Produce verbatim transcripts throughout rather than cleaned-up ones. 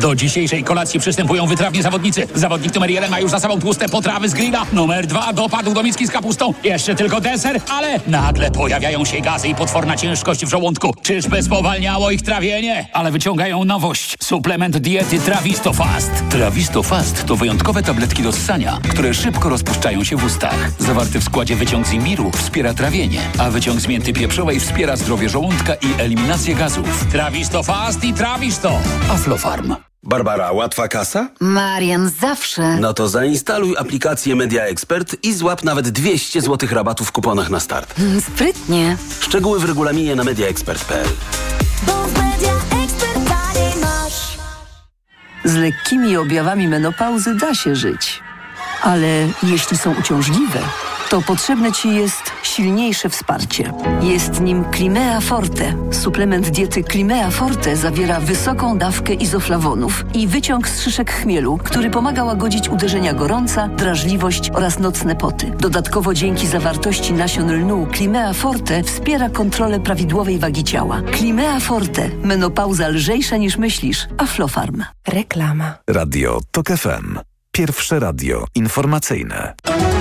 Do dzisiejszej kolacji przystępują wytrawni zawodnicy. Zawodnik numer jeden ma już za sobą tłuste potrawy z grilla. Numer dwa dopadł do miski z kapustą. Jeszcze tylko deser, ale nagle pojawiają się gazy i potworna ciężkość w żołądku. Czyżby spowalniało ich trawienie? Ale wyciągają nowość. Suplement diety Trawisto Fast. Trawisto Fast to wyjątkowe tabletki do ssania, które szybko rozpuszczają się w ustach. Zawarty w składzie wyciąg z imbiru wspiera trawienie, a wyciąg z mięty pieprzowej wspiera zdrowie żołądka i eliminację gazów. Trawisto Fast i Trawisto. Aflofarm. Barbara, łatwa kasa? Marian, zawsze. No to zainstaluj aplikację Media Expert i złap nawet dwieście złotych rabatu w kuponach na start. Hmm, sprytnie. Szczegóły w regulaminie na mediaexpert kropka p l. Bo w Media Expert taniej masz. Z lekkimi objawami menopauzy da się żyć. Ale jeśli są uciążliwe, to potrzebne Ci jest silniejsze wsparcie. Jest nim Climea Forte. Suplement diety Climea Forte zawiera wysoką dawkę izoflawonów i wyciąg z szyszek chmielu, który pomaga łagodzić uderzenia gorąca, drażliwość oraz nocne poty. Dodatkowo dzięki zawartości nasion lnu Climea Forte wspiera kontrolę prawidłowej wagi ciała. Climea Forte. Menopauza lżejsza niż myślisz. Aflofarm. Reklama. Radio TOK F M. Pierwsze radio informacyjne.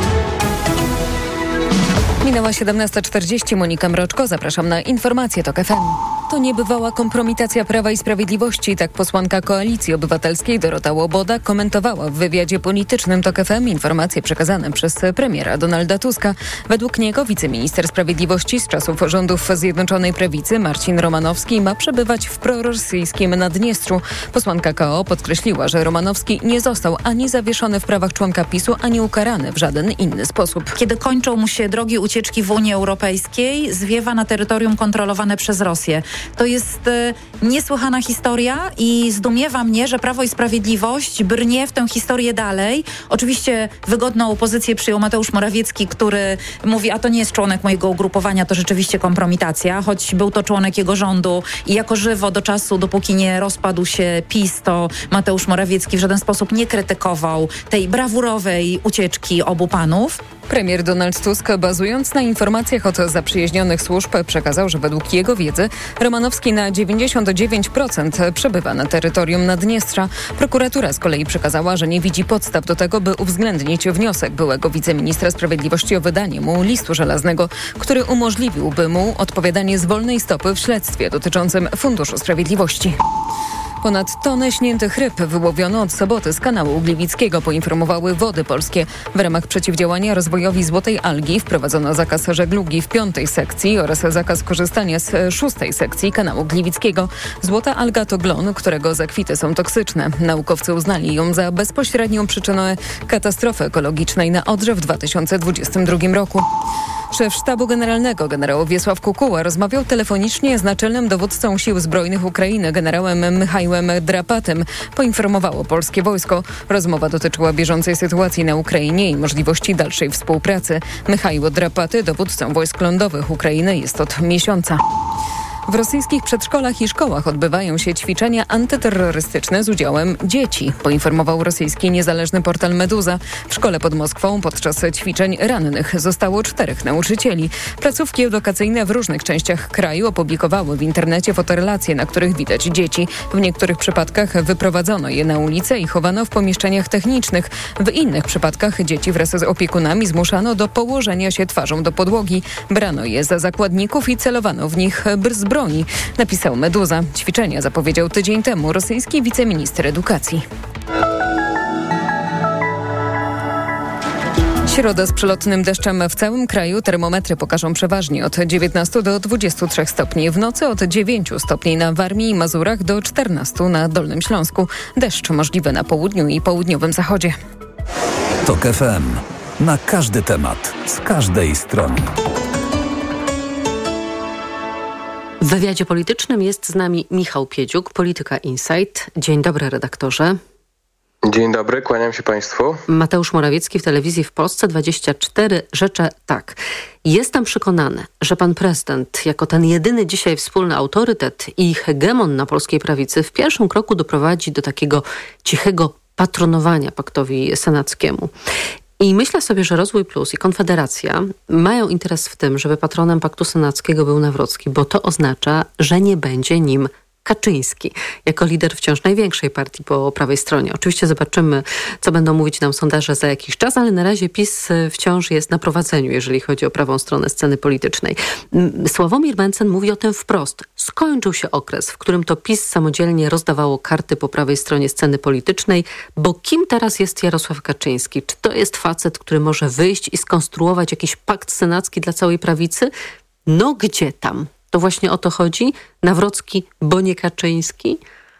Minęła siedemnasta czterdzieści. Monika Mroczko. Zapraszam na informacje TOK F M. To niebywała kompromitacja Prawa i Sprawiedliwości. Tak posłanka Koalicji Obywatelskiej Dorota Łoboda komentowała w wywiadzie politycznym TOK F M informacje przekazane przez premiera Donalda Tuska. Według niego wiceminister sprawiedliwości z czasów rządów Zjednoczonej Prawicy Marcin Romanowski ma przebywać w prorosyjskim Naddniestrzu. Posłanka K O podkreśliła, że Romanowski nie został ani zawieszony w prawach członka PiSu, ani ukarany w żaden inny sposób. Kiedy kończą mu się drogi ucieczki w Unii Europejskiej, zwiewa na terytorium kontrolowane przez Rosję. To jest e, niesłychana historia i zdumiewa mnie, że Prawo i Sprawiedliwość brnie w tę historię dalej. Oczywiście wygodną pozycję przyjął Mateusz Morawiecki, który mówi, a to nie jest członek mojego ugrupowania, to rzeczywiście kompromitacja, choć był to członek jego rządu i jako żywo do czasu, dopóki nie rozpadł się PiS, to Mateusz Morawiecki w żaden sposób nie krytykował tej brawurowej ucieczki obu panów. Premier Donald Tusk, bazując na informacjach od zaprzyjaźnionych służb, przekazał, że według jego wiedzy Romanowski na dziewięćdziesiąt dziewięć procent przebywa na terytorium Naddniestrza. Prokuratura z kolei przekazała, że nie widzi podstaw do tego, by uwzględnić wniosek byłego wiceministra sprawiedliwości o wydanie mu listu żelaznego, który umożliwiłby mu odpowiadanie z wolnej stopy w śledztwie dotyczącym Funduszu Sprawiedliwości. Ponad tonę śniętych ryb wyłowiono od soboty z kanału Gliwickiego, poinformowały Wody Polskie. W ramach przeciwdziałania rozwojowi złotej algi wprowadzono zakaz żeglugi w piątej sekcji oraz zakaz korzystania z szóstej sekcji kanału Gliwickiego. Złota alga to glon, którego zakwity są toksyczne. Naukowcy uznali ją za bezpośrednią przyczynę katastrofy ekologicznej na Odrze w dwa tysiące dwudziestym drugim roku. Szef Sztabu Generalnego generał Wiesław Kukuła rozmawiał telefonicznie z naczelnym dowódcą Sił Zbrojnych Ukrainy generałem Michałem Drapatym, poinformowało polskie wojsko. Rozmowa dotyczyła bieżącej sytuacji na Ukrainie i możliwości dalszej współpracy. Michał Drapaty, dowódcą wojsk lądowych Ukrainy, jest od miesiąca. W rosyjskich przedszkolach i szkołach odbywają się ćwiczenia antyterrorystyczne z udziałem dzieci, poinformował rosyjski niezależny portal Meduza. W szkole pod Moskwą podczas ćwiczeń rannych zostało czterech nauczycieli. Placówki edukacyjne w różnych częściach kraju opublikowały w internecie fotorelacje, na których widać dzieci. W niektórych przypadkach wyprowadzono je na ulicę i chowano w pomieszczeniach technicznych. W innych przypadkach dzieci wraz z opiekunami zmuszano do położenia się twarzą do podłogi. Brano je za zakładników i celowano w nich z broni, napisał Meduza. Ćwiczenia zapowiedział tydzień temu rosyjski wiceminister edukacji. Środa z przelotnym deszczem w całym kraju. Termometry pokażą przeważnie od dziewiętnastu do dwudziestu trzech stopni. W nocy od dziewięciu stopni na Warmii i Mazurach do czternastu na Dolnym Śląsku. Deszcz możliwy na południu i południowym zachodzie. TOK F M. Na każdy temat, z każdej strony. W wywiadzie politycznym jest z nami Michał Piedziuk, Polityka Insight. Dzień dobry, redaktorze. Dzień dobry, kłaniam się Państwu. Mateusz Morawiecki w telewizji w Polsce dwadzieścia cztery rzecze tak. Jestem przekonany, że pan prezydent, jako ten jedyny dzisiaj wspólny autorytet i hegemon na polskiej prawicy, w pierwszym kroku doprowadzi do takiego cichego patronowania paktowi senackiemu. I myślę sobie, że Rozwój Plus i Konfederacja mają interes w tym, żeby patronem paktu senackiego był Nawrocki, bo to oznacza, że nie będzie nim Kaczyński, jako lider wciąż największej partii po prawej stronie. Oczywiście zobaczymy, co będą mówić nam sondaże za jakiś czas, ale na razie PiS wciąż jest na prowadzeniu, jeżeli chodzi o prawą stronę sceny politycznej. Sławomir Mencen mówi o tym wprost. Skończył się okres, w którym to PiS samodzielnie rozdawało karty po prawej stronie sceny politycznej, bo kim teraz jest Jarosław Kaczyński? Czy to jest facet, który może wyjść i skonstruować jakiś pakt senacki dla całej prawicy? No gdzie tam? To właśnie o to chodzi? Nawrocki, bo nie Kaczyński?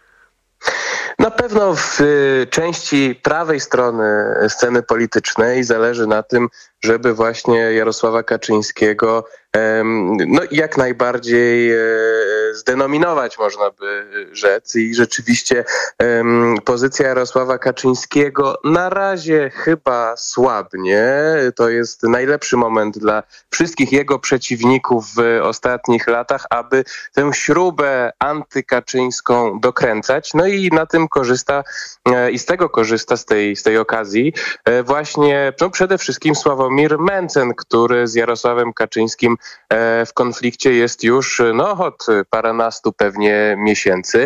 Na pewno w części prawej strony sceny politycznej zależy na tym, żeby właśnie Jarosława Kaczyńskiego no jak najbardziej zdenominować, można by rzec. I rzeczywiście pozycja Jarosława Kaczyńskiego na razie chyba słabnie. To jest najlepszy moment dla wszystkich jego przeciwników w ostatnich latach, aby tę śrubę antykaczyńską dokręcać. No i na tym korzysta i z tego korzysta, z tej, z tej okazji właśnie no przede wszystkim Sławomir Mencen, który z Jarosławem Kaczyńskim w konflikcie jest już no, od paręnastu pewnie miesięcy.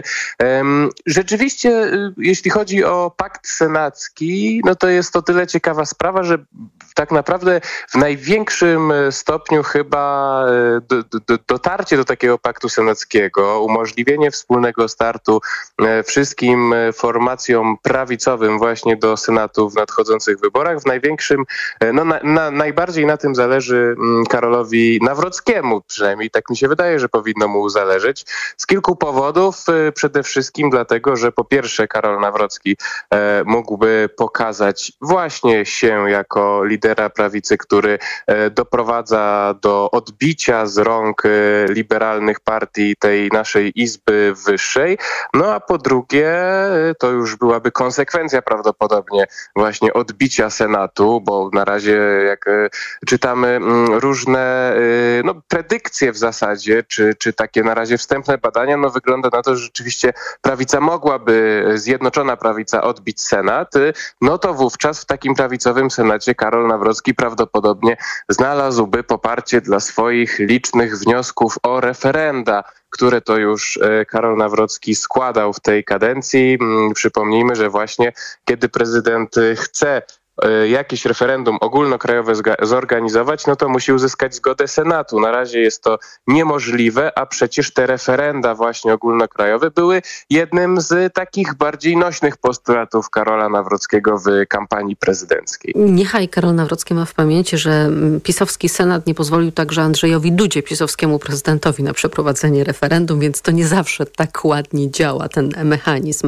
Rzeczywiście, jeśli chodzi o pakt senacki, no to jest to tyle ciekawa sprawa, że tak naprawdę w największym stopniu chyba do, do, dotarcie do takiego paktu senackiego, umożliwienie wspólnego startu wszystkim formacjom prawicowym właśnie do Senatu w nadchodzących wyborach, w największym, no na, na, najbardziej na tym zależy Karolowi Nawrockiemu, przynajmniej tak mi się wydaje, że powinno mu zależeć. Z kilku powodów, przede wszystkim dlatego, że po pierwsze Karol Nawrocki mógłby pokazać właśnie się jako lidera prawicy, który doprowadza do odbicia z rąk liberalnych partii tej naszej Izby Wyższej. No a po drugie, to już byłaby konsekwencja prawdopodobnie właśnie odbicia Senatu, bo na razie jak czytamy różne no, predykcje w zasadzie, czy, czy takie na razie wstępne badania, no wygląda na to, że rzeczywiście prawica mogłaby, zjednoczona prawica odbić Senat, no to wówczas w takim prawicowym Senacie Karol Nawrocki prawdopodobnie znalazłby poparcie dla swoich licznych wniosków o referenda, które to już Karol Nawrocki składał w tej kadencji. Przypomnijmy, że właśnie kiedy prezydent chce jakieś referendum ogólnokrajowe zorganizować, no to musi uzyskać zgodę Senatu. Na razie jest to niemożliwe, a przecież te referenda właśnie ogólnokrajowe były jednym z takich bardziej nośnych postulatów Karola Nawrockiego w kampanii prezydenckiej. Niechaj Karol Nawrocki ma w pamięci, że pisowski Senat nie pozwolił także Andrzejowi Dudzie, pisowskiemu prezydentowi, na przeprowadzenie referendum, więc to nie zawsze tak ładnie działa ten mechanizm.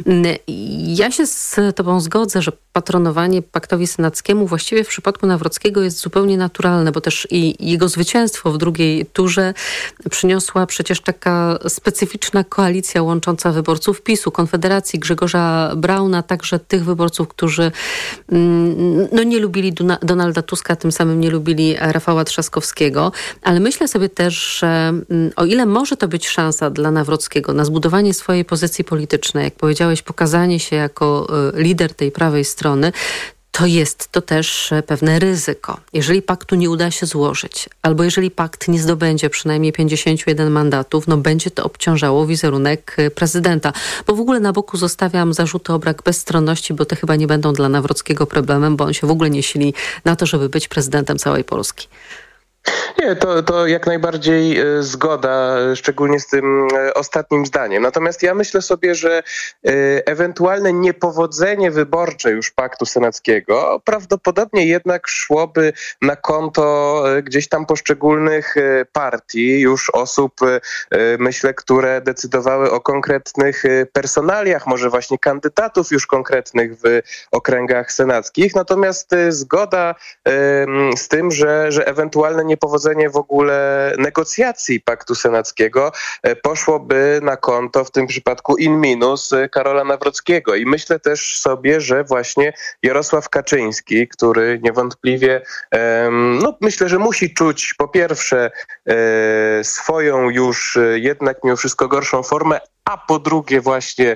Ja się z tobą zgodzę, że patronowanie paktowi senackiemu właściwie w przypadku Nawrockiego jest zupełnie naturalne, bo też i jego zwycięstwo w drugiej turze przyniosła przecież taka specyficzna koalicja łącząca wyborców PiSu, Konfederacji, Grzegorza Brauna, także tych wyborców, którzy no, nie lubili Duna- Donalda Tuska, tym samym nie lubili Rafała Trzaskowskiego. Ale myślę sobie też, że o ile może to być szansa dla Nawrockiego na zbudowanie swojej pozycji politycznej, jak powiedziałeś, pokazanie się jako lider tej prawej strony, to jest to też pewne ryzyko. Jeżeli paktu nie uda się złożyć, albo jeżeli pakt nie zdobędzie przynajmniej pięćdziesiąt jeden mandatów, no będzie to obciążało wizerunek prezydenta. Bo w ogóle na boku zostawiam zarzuty o brak bezstronności, bo te chyba nie będą dla Nawrockiego problemem, bo on się w ogóle nie sili na to, żeby być prezydentem całej Polski. Nie, to, to jak najbardziej zgoda, szczególnie z tym ostatnim zdaniem. Natomiast ja myślę sobie, że ewentualne niepowodzenie wyborcze już paktu senackiego prawdopodobnie jednak szłoby na konto gdzieś tam poszczególnych partii, już osób, myślę, które decydowały o konkretnych personaliach, może właśnie kandydatów już konkretnych w okręgach senackich. Natomiast zgoda z tym, że, że ewentualne niepowodzenie w ogóle negocjacji paktu senackiego poszłoby na konto w tym przypadku in minus Karola Nawrockiego. I myślę też sobie, że właśnie Jarosław Kaczyński, który niewątpliwie no myślę, że musi czuć po pierwsze swoją już jednak mimo wszystko gorszą formę, a po drugie właśnie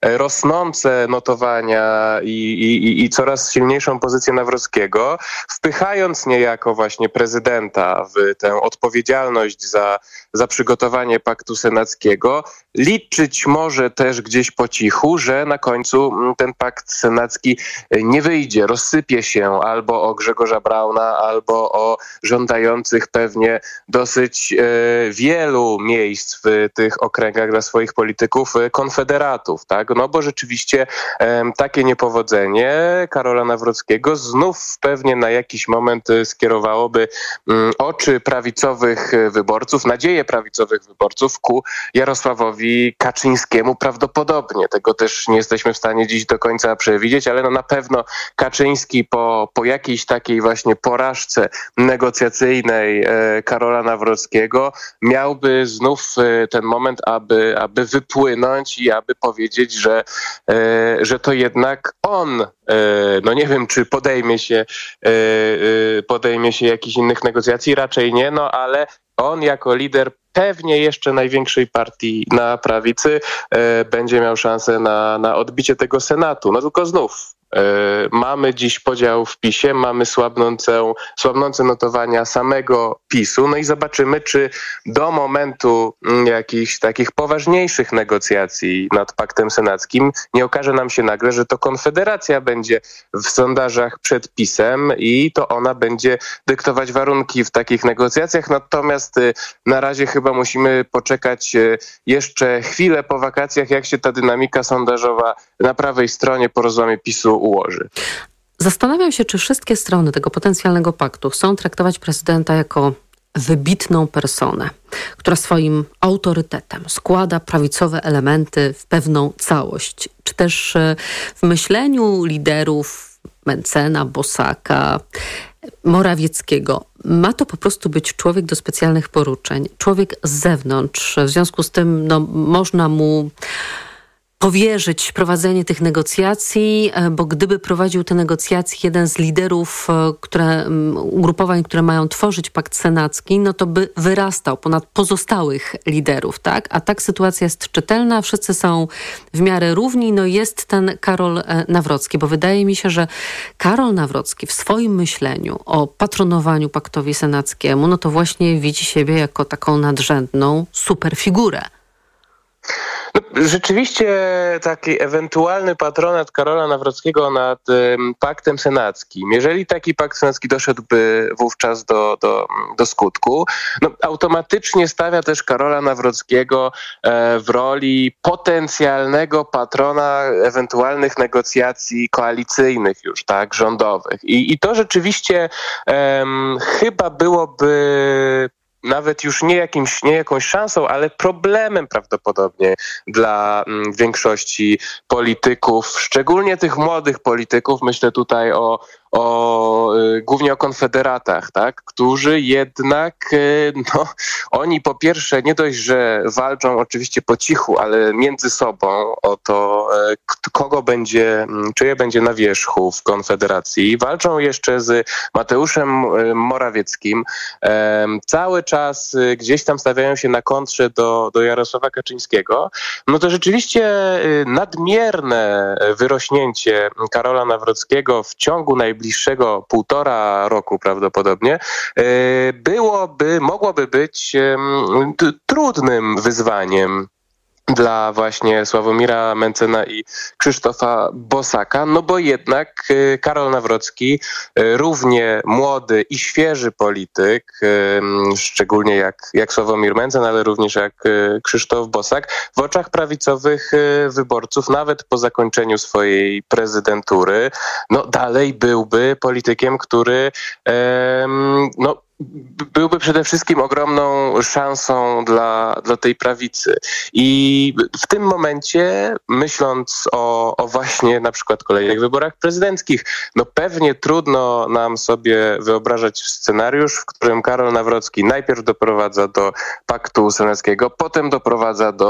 rosnące notowania i, i, i coraz silniejszą pozycję Nawrockiego, wpychając niejako właśnie prezydenta w tę odpowiedzialność za, za przygotowanie paktu senackiego, liczyć może też gdzieś po cichu, że na końcu ten pakt senacki nie wyjdzie, rozsypie się albo o Grzegorza Brauna, albo o żądających pewnie dosyć e, wielu miejsc w tych okręgach dla swoich polityków e, konfederatów, tak? No bo rzeczywiście e, takie niepowodzenie Karola Nawrockiego znów pewnie na jakiś moment skierowałoby m, oczy prawicowych wyborców, nadzieje prawicowych wyborców ku Jarosławowi Kaczyńskiemu prawdopodobnie. Tego też nie jesteśmy w stanie dziś do końca przewidzieć, ale no na pewno Kaczyński po, po jakiejś takiej właśnie porażce negocjacyjnej e, Karola Nawrockiego miałby znów e, ten moment, aby, aby wypłynąć i aby powiedzieć, że, e, że to jednak on, e, no nie wiem, czy podejmie się, e, e, podejmie się jakichś innych negocjacji, raczej nie, no ale on jako lider pewnie jeszcze największej partii na prawicy e, będzie miał szansę na, na odbicie tego Senatu. No tylko znów e, mamy dziś podział w PiSie, mamy słabnącą, słabnące notowania samego PiSu, no i zobaczymy, czy do momentu m, jakichś takich poważniejszych negocjacji nad paktem senackim nie okaże nam się nagle, że to Konfederacja będzie w sondażach przed PiSem i to ona będzie dyktować warunki w takich negocjacjach, natomiast y, na razie chyba Chyba musimy poczekać jeszcze chwilę po wakacjach, jak się ta dynamika sondażowa na prawej stronie po rozłamie PiSu ułoży. Zastanawiam się, czy wszystkie strony tego potencjalnego paktu chcą traktować prezydenta jako wybitną personę, która swoim autorytetem składa prawicowe elementy w pewną całość. Czy też w myśleniu liderów Mentzena, Bosaka, Morawieckiego ma to po prostu być człowiek do specjalnych poruczeń, człowiek z zewnątrz. W związku z tym no, można mu powierzyć prowadzenie tych negocjacji, bo gdyby prowadził te negocjacje jeden z liderów które, ugrupowań, które mają tworzyć pakt senacki, no to by wyrastał ponad pozostałych liderów, tak? A tak sytuacja jest czytelna, wszyscy są w miarę równi, no jest ten Karol Nawrocki, bo wydaje mi się, że Karol Nawrocki w swoim myśleniu o patronowaniu paktowi senackiemu, no to właśnie widzi siebie jako taką nadrzędną superfigurę. No, rzeczywiście taki ewentualny patronat Karola Nawrockiego nad um, paktem senackim, jeżeli taki pakt senacki doszedłby wówczas do, do, do skutku, no, automatycznie stawia też Karola Nawrockiego e, w roli potencjalnego patrona ewentualnych negocjacji koalicyjnych już, tak, rządowych. I, i to rzeczywiście um, chyba byłoby nawet już nie, jakimś, nie jakąś szansą, ale problemem prawdopodobnie dla m, większości polityków, szczególnie tych młodych polityków. Myślę tutaj o, o y, głównie o konfederatach, tak, którzy jednak, y, no, oni po pierwsze nie dość, że walczą oczywiście po cichu, ale między sobą o to, y, kogo będzie, czyje będzie na wierzchu w Konfederacji. Walczą jeszcze z Mateuszem y, Morawieckim. Y, cały czas czas gdzieś tam stawiają się na kontrze do, do Jarosława Kaczyńskiego, no to rzeczywiście nadmierne wyrośnięcie Karola Nawrockiego w ciągu najbliższego półtora roku prawdopodobnie byłoby, mogłoby być trudnym wyzwaniem dla właśnie Sławomira Mentzena i Krzysztofa Bosaka, no bo jednak Karol Nawrocki, równie młody i świeży polityk, szczególnie jak, jak Sławomir Mentzen, ale również jak Krzysztof Bosak, w oczach prawicowych wyborców, nawet po zakończeniu swojej prezydentury, no dalej byłby politykiem, który no byłby przede wszystkim ogromną szansą dla, dla tej prawicy. I w tym momencie, myśląc o, o właśnie na przykład kolejnych wyborach prezydenckich, no pewnie trudno nam sobie wyobrażać scenariusz, w którym Karol Nawrocki najpierw doprowadza do paktu senackiego, potem doprowadza do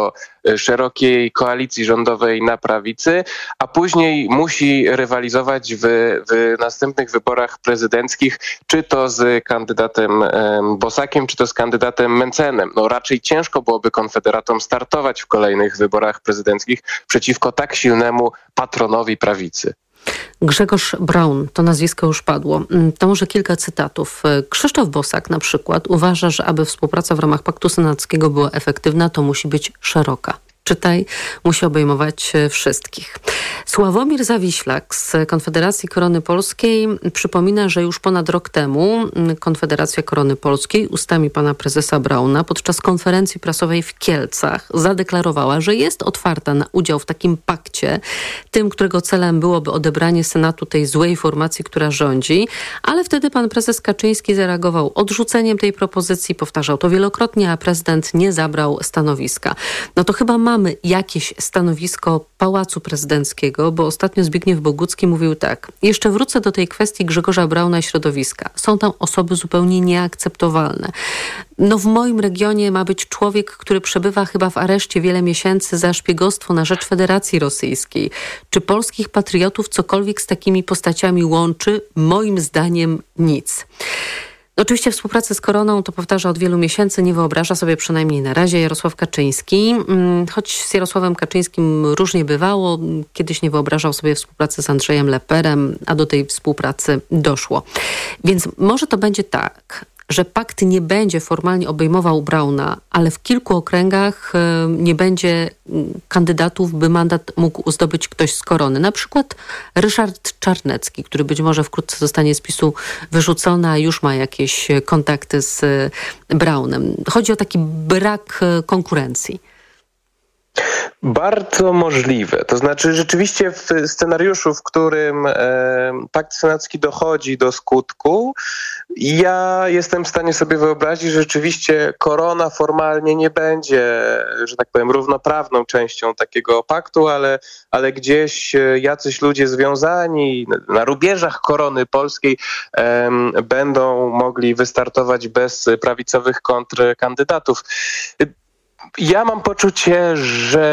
szerokiej koalicji rządowej na prawicy, a później musi rywalizować w, w następnych wyborach prezydenckich, czy to z kandydatem Bosakiem, czy to z kandydatem Mencenem. No raczej ciężko byłoby Konfederatom startować w kolejnych wyborach prezydenckich przeciwko tak silnemu patronowi prawicy. Grzegorz Braun, to nazwisko już padło. To może kilka cytatów. Krzysztof Bosak na przykład uważa, że aby współpraca w ramach Paktu Senackiego była efektywna, to musi być szeroka. Czytaj, musi obejmować wszystkich. Sławomir Zawiślak z Konfederacji Korony Polskiej przypomina, że już ponad rok temu Konfederacja Korony Polskiej ustami pana prezesa Brauna podczas konferencji prasowej w Kielcach zadeklarowała, że jest otwarta na udział w takim pakcie, tym, którego celem byłoby odebranie Senatu tej złej formacji, która rządzi, ale wtedy pan prezes Kaczyński zareagował odrzuceniem tej propozycji, powtarzał to wielokrotnie, a prezydent nie zabrał stanowiska. No to chyba ma Mamy jakieś stanowisko Pałacu Prezydenckiego, bo ostatnio Zbigniew Bogucki mówił tak. Jeszcze wrócę do tej kwestii Grzegorza Brauna i środowiska. Są tam osoby zupełnie nieakceptowalne. No w moim regionie ma być człowiek, który przebywa chyba w areszcie wiele miesięcy za szpiegostwo na rzecz Federacji Rosyjskiej. Czy polskich patriotów cokolwiek z takimi postaciami łączy? Moim zdaniem nic. Oczywiście współpracę z Koroną, to powtarza od wielu miesięcy, nie wyobraża sobie przynajmniej na razie Jarosław Kaczyński. Choć z Jarosławem Kaczyńskim różnie bywało, kiedyś nie wyobrażał sobie współpracy z Andrzejem Leperem, a do tej współpracy doszło. Więc może to będzie tak, że pakt nie będzie formalnie obejmował Brauna, ale w kilku okręgach nie będzie kandydatów, by mandat mógł zdobyć ktoś z Korony. Na przykład Ryszard Czarnecki, który być może wkrótce zostanie z PiSu wyrzucony, a już ma jakieś kontakty z Braunem. Chodzi o taki brak konkurencji. Bardzo możliwe. To znaczy rzeczywiście w scenariuszu, w którym e, Pakt Senacki dochodzi do skutku, ja jestem w stanie sobie wyobrazić, że rzeczywiście Korona formalnie nie będzie, że tak powiem, równoprawną częścią takiego paktu, ale, ale gdzieś jacyś ludzie związani na rubieżach Korony Polskiej e, będą mogli wystartować bez prawicowych kontrkandydatów. Ja mam poczucie, że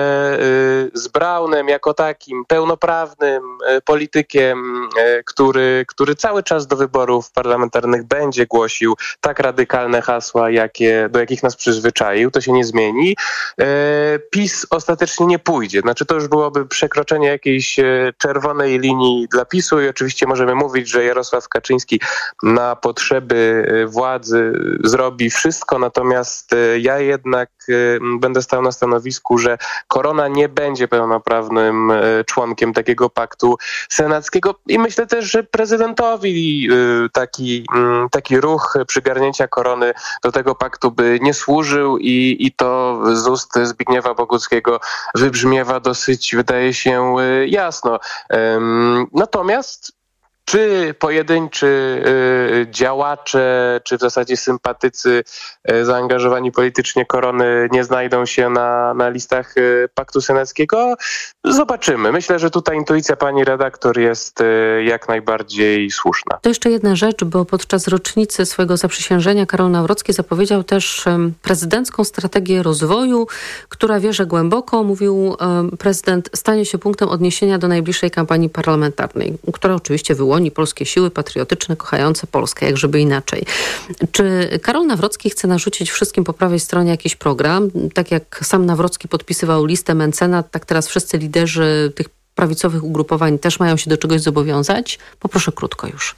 z Braunem jako takim pełnoprawnym politykiem, który, który cały czas do wyborów parlamentarnych będzie głosił tak radykalne hasła, jakie, do jakich nas przyzwyczaił, to się nie zmieni, PiS ostatecznie nie pójdzie. Znaczy to już byłoby przekroczenie jakiejś czerwonej linii dla PiSu i oczywiście możemy mówić, że Jarosław Kaczyński na potrzeby władzy zrobi wszystko, natomiast ja jednak będę stał na stanowisku, że Korona nie będzie pełnoprawnym członkiem takiego paktu senackiego i myślę też, że prezydentowi taki, taki ruch przygarnięcia Korony do tego paktu by nie służył i, i to z ust Zbigniewa Boguckiego wybrzmiewa dosyć, wydaje się, jasno. Natomiast czy pojedynczy y, działacze, czy w zasadzie sympatycy y, zaangażowani politycznie Korony nie znajdą się na, na listach y, Paktu Senackiego? Zobaczymy. Myślę, że tutaj intuicja pani redaktor jest y, jak najbardziej słuszna. To jeszcze jedna rzecz, bo podczas rocznicy swojego zaprzysiężenia Karol Nawrocki zapowiedział też um, prezydencką strategię rozwoju, która wierzę głęboko, mówił um, prezydent, stanie się punktem odniesienia do najbliższej kampanii parlamentarnej, która oczywiście wyłoni polskie siły patriotyczne, kochające Polskę, jak żeby inaczej. Czy Karol Nawrocki chce narzucić wszystkim po prawej stronie jakiś program? Tak jak sam Nawrocki podpisywał listę Mencena, tak teraz wszyscy liderzy tych prawicowych ugrupowań też mają się do czegoś zobowiązać? Poproszę krótko już.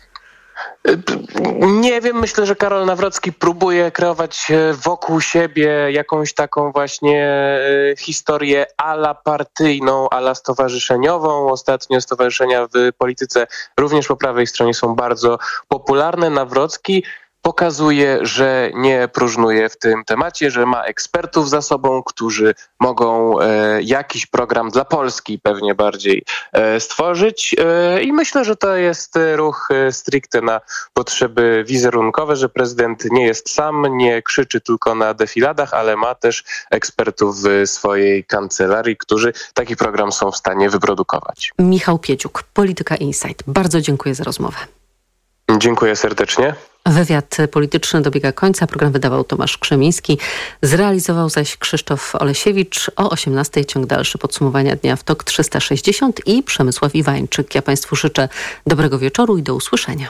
Nie wiem, myślę, że Karol Nawrocki próbuje kreować wokół siebie jakąś taką właśnie historię ala partyjną, ala stowarzyszeniową. Ostatnio stowarzyszenia w polityce również po prawej stronie są bardzo popularne. Nawrocki pokazuje, że nie próżnuje w tym temacie, że ma ekspertów za sobą, którzy mogą e, jakiś program dla Polski pewnie bardziej e, stworzyć e, i myślę, że to jest ruch e, stricte na potrzeby wizerunkowe, że prezydent nie jest sam, nie krzyczy tylko na defiladach, ale ma też ekspertów w swojej kancelarii, którzy taki program są w stanie wyprodukować. Michał Piedziuk, Polityka Insight. Bardzo dziękuję za rozmowę. Dziękuję serdecznie. Wywiad polityczny dobiega końca. Program wydawał Tomasz Krzemiński, zrealizował zaś Krzysztof Olesiewicz. O osiemnastej ciąg dalszy podsumowania dnia w TOK trzysta sześćdziesiąt i Przemysław Iwańczyk. Ja Państwu życzę dobrego wieczoru i do usłyszenia.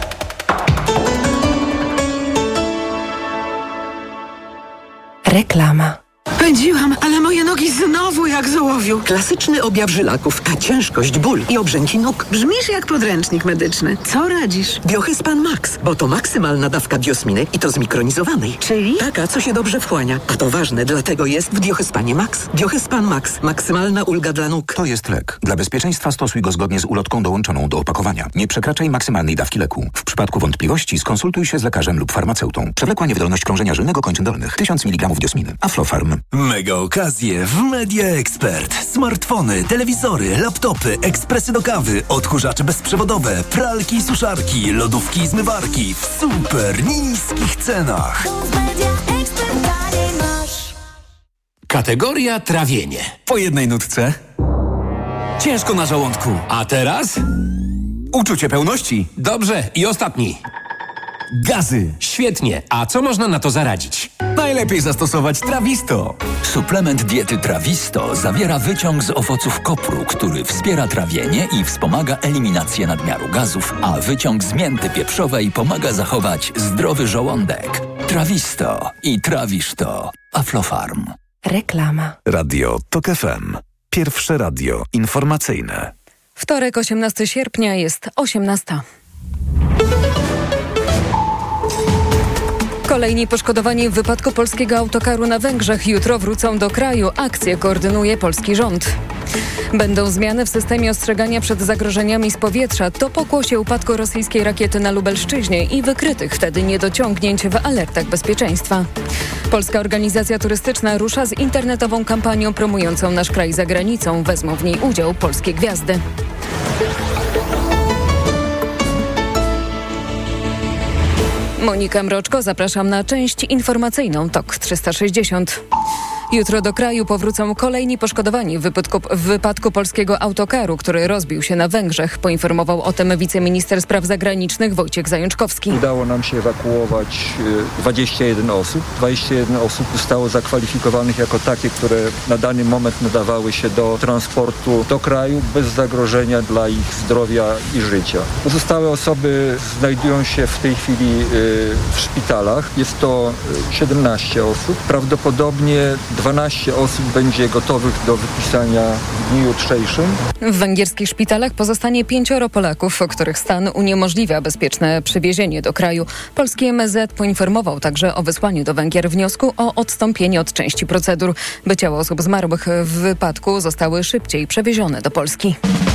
Reklama. Pędziłam, ale moje nogi znowu jak z ołowiu. Klasyczny objaw żylaków, a ciężkość, ból i obrzęki nóg. Brzmisz jak podręcznik medyczny. Co radzisz? Biohyspan Max, bo to maksymalna dawka biosminy i to zmikronizowanej. Czyli? Taka, co się dobrze wchłania. A to ważne, dlatego jest w Biohyspanie Max. Biohyspan Max. Maksymalna ulga dla nóg. To jest lek. Dla bezpieczeństwa stosuj go zgodnie z ulotką dołączoną do opakowania. Nie przekraczaj maksymalnej dawki leku. W przypadku wątpliwości skonsultuj się z lekarzem lub farmaceutą. Przewlekła niewydolność krążenia żylnego kończyn dolnych. tysiąc miligramów biosminy. Aflofarm. Mega okazje w Media Expert. Smartfony, telewizory, laptopy, ekspresy do kawy, odkurzacze bezprzewodowe, pralki i suszarki, lodówki i zmywarki w super niskich cenach. Kategoria trawienie. Po jednej nutce. Ciężko na żołądku. A teraz? Uczucie pełności. Dobrze, i ostatni. Gazy. Świetnie. A co można na to zaradzić? Najlepiej zastosować Trawisto. Suplement diety Trawisto zawiera wyciąg z owoców kopru, który wspiera trawienie i wspomaga eliminację nadmiaru gazów, a wyciąg z mięty pieprzowej pomaga zachować zdrowy żołądek. Trawisto i trawisz to. Aflofarm. Reklama. Radio TOK F M. Pierwsze radio informacyjne. Wtorek, osiemnastego sierpnia, jest osiemnasta. Kolejni poszkodowani w wypadku polskiego autokaru na Węgrzech jutro wrócą do kraju. Akcję koordynuje polski rząd. Będą zmiany w systemie ostrzegania przed zagrożeniami z powietrza. To pokłosie upadku rosyjskiej rakiety na Lubelszczyźnie i wykrytych wtedy niedociągnięć w alertach bezpieczeństwa. Polska Organizacja Turystyczna rusza z internetową kampanią promującą nasz kraj za granicą. Wezmą w niej udział polskie gwiazdy. Monika Mroczko, zapraszam na część informacyjną TOK trzysta sześćdziesiąt. Jutro do kraju powrócą kolejni poszkodowani w wypadku, w wypadku polskiego autokaru, który rozbił się na Węgrzech. Poinformował o tym wiceminister spraw zagranicznych Wojciech Zajączkowski. Udało nam się ewakuować dwadzieścia jeden osób. dwadzieścia jeden osób zostało zakwalifikowanych jako takie, które na dany moment nadawały się do transportu do kraju bez zagrożenia dla ich zdrowia i życia. Pozostałe osoby znajdują się w tej chwili w szpitalach. Jest to siedemnaście osób. Prawdopodobnie dwanaście osób będzie gotowych do wypisania w dniu jutrzejszym. W węgierskich szpitalach pozostanie pięcioro Polaków, których stan uniemożliwia bezpieczne przywiezienie do kraju. Polski M S Z poinformował także o wysłaniu do Węgier wniosku o odstąpienie od części procedur, by ciała osób zmarłych w wypadku zostały szybciej przewiezione do Polski.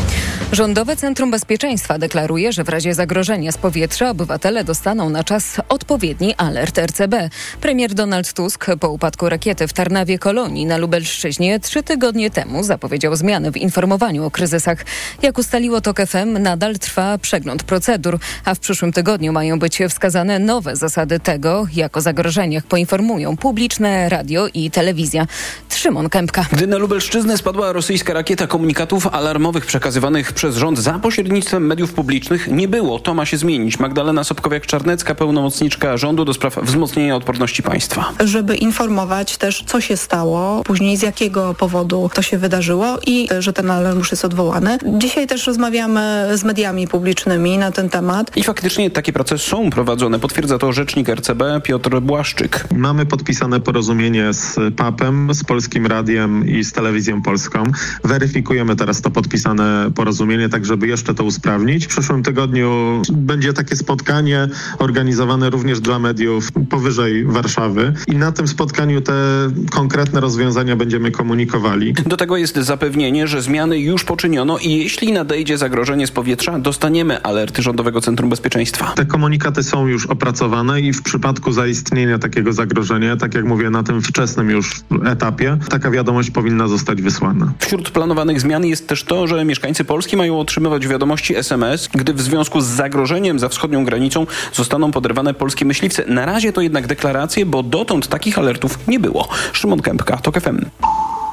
Rządowe Centrum Bezpieczeństwa deklaruje, że w razie zagrożenia z powietrza obywatele dostaną na czas odpowiedni alert R C B. Premier Donald Tusk po upadku rakiety w Tarnawie Kolonii na Lubelszczyźnie trzy tygodnie temu zapowiedział zmiany w informowaniu o kryzysach. Jak ustaliło TOK F M, nadal trwa przegląd procedur, a w przyszłym tygodniu mają być wskazane nowe zasady tego, jak o zagrożeniach poinformują publiczne radio i telewizja. Szymon Kępka. Gdy na Lubelszczyznę spadła rosyjska rakieta, komunikatów alarmowych przekazywanych przez rząd za pośrednictwem mediów publicznych nie było. To ma się zmienić. Magdalena Sobkowiak-Czarnecka, pełnomocniczka rządu do spraw wzmocnienia odporności państwa. Żeby informować też, co się stało, później z jakiego powodu to się wydarzyło i że ten alarm już jest odwołany. Dzisiaj też rozmawiamy z mediami publicznymi na ten temat. I faktycznie takie prace są prowadzone. Potwierdza to rzecznik R C B Piotr Błaszczyk. Mamy podpisane porozumienie z P A P-em, z Polskim Radiem i z Telewizją Polską. Weryfikujemy teraz to podpisane porozumienie, tak żeby jeszcze to usprawnić. W przyszłym tygodniu będzie takie spotkanie organizowane również dla mediów powyżej Warszawy i na tym spotkaniu te konkretne rozwiązania będziemy komunikowali. Do tego jest zapewnienie, że zmiany już poczyniono i jeśli nadejdzie zagrożenie z powietrza, dostaniemy alerty Rządowego Centrum Bezpieczeństwa. Te komunikaty są już opracowane i w przypadku zaistnienia takiego zagrożenia, tak jak mówię, na tym wczesnym już etapie, taka wiadomość powinna zostać wysłana. Wśród planowanych zmian jest też to, że mieszkańcy Polski mają otrzymywać wiadomości S M S, gdy w związku z zagrożeniem za wschodnią granicą zostaną poderwane polskie myśliwce. Na razie to jednak deklaracje, bo dotąd takich alertów nie było. Szymon Kępka, TOK F M.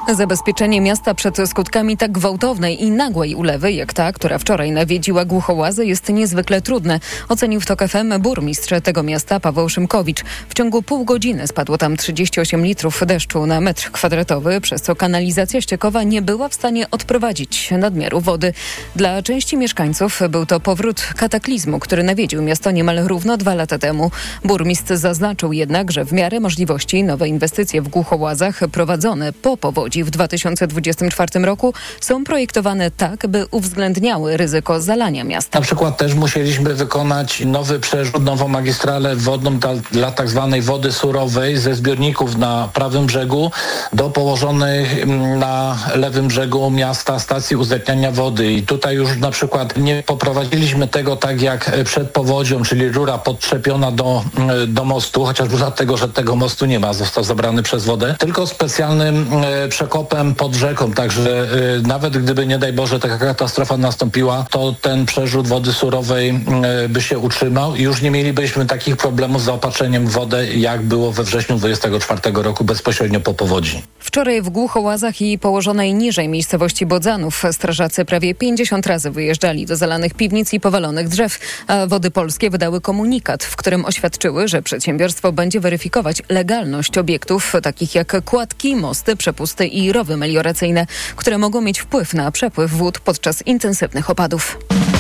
Zabezpieczenie miasta przed skutkami tak gwałtownej i nagłej ulewy, jak ta, która wczoraj nawiedziła Głuchołazy, jest niezwykle trudne, ocenił w TOK F M burmistrz tego miasta Paweł Szymkowicz. W ciągu pół godziny spadło tam trzydzieści osiem litrów deszczu na metr kwadratowy, przez co kanalizacja ściekowa nie była w stanie odprowadzić nadmiaru wody. Dla części mieszkańców był to powrót kataklizmu, który nawiedził miasto niemal równo dwa lata temu. Burmistrz zaznaczył jednak, że w miarę możliwości nowe inwestycje w Głuchołazach prowadzone po powodzi w dwa tysiące dwudziestym czwartym roku są projektowane tak, by uwzględniały ryzyko zalania miasta. Na przykład też musieliśmy wykonać nowy przerzut, nową magistralę wodną dla, dla tak zwanej wody surowej ze zbiorników na prawym brzegu do położonych na lewym brzegu miasta stacji uzdatniania wody. I tutaj już na przykład nie poprowadziliśmy tego tak jak przed powodzią, czyli rura podczepiona do, do mostu, chociażby dlatego, że tego mostu nie ma, został zabrany przez wodę, tylko specjalnym przekopem pod rzeką, także y, nawet gdyby nie daj Boże taka katastrofa nastąpiła, to ten przerzut wody surowej y, by się utrzymał i już nie mielibyśmy takich problemów z zaopatrzeniem w wodę, jak było we wrześniu dwudziestego czwartego roku bezpośrednio po powodzi. Wczoraj w Głuchołazach i położonej niżej miejscowości Bodzanów strażacy prawie pięćdziesiąt razy wyjeżdżali do zalanych piwnic i powalonych drzew, a Wody Polskie wydały komunikat, w którym oświadczyły, że przedsiębiorstwo będzie weryfikować legalność obiektów takich jak kładki, mosty, przepusty i rowy melioracyjne, które mogą mieć wpływ na przepływ wód podczas intensywnych opadów.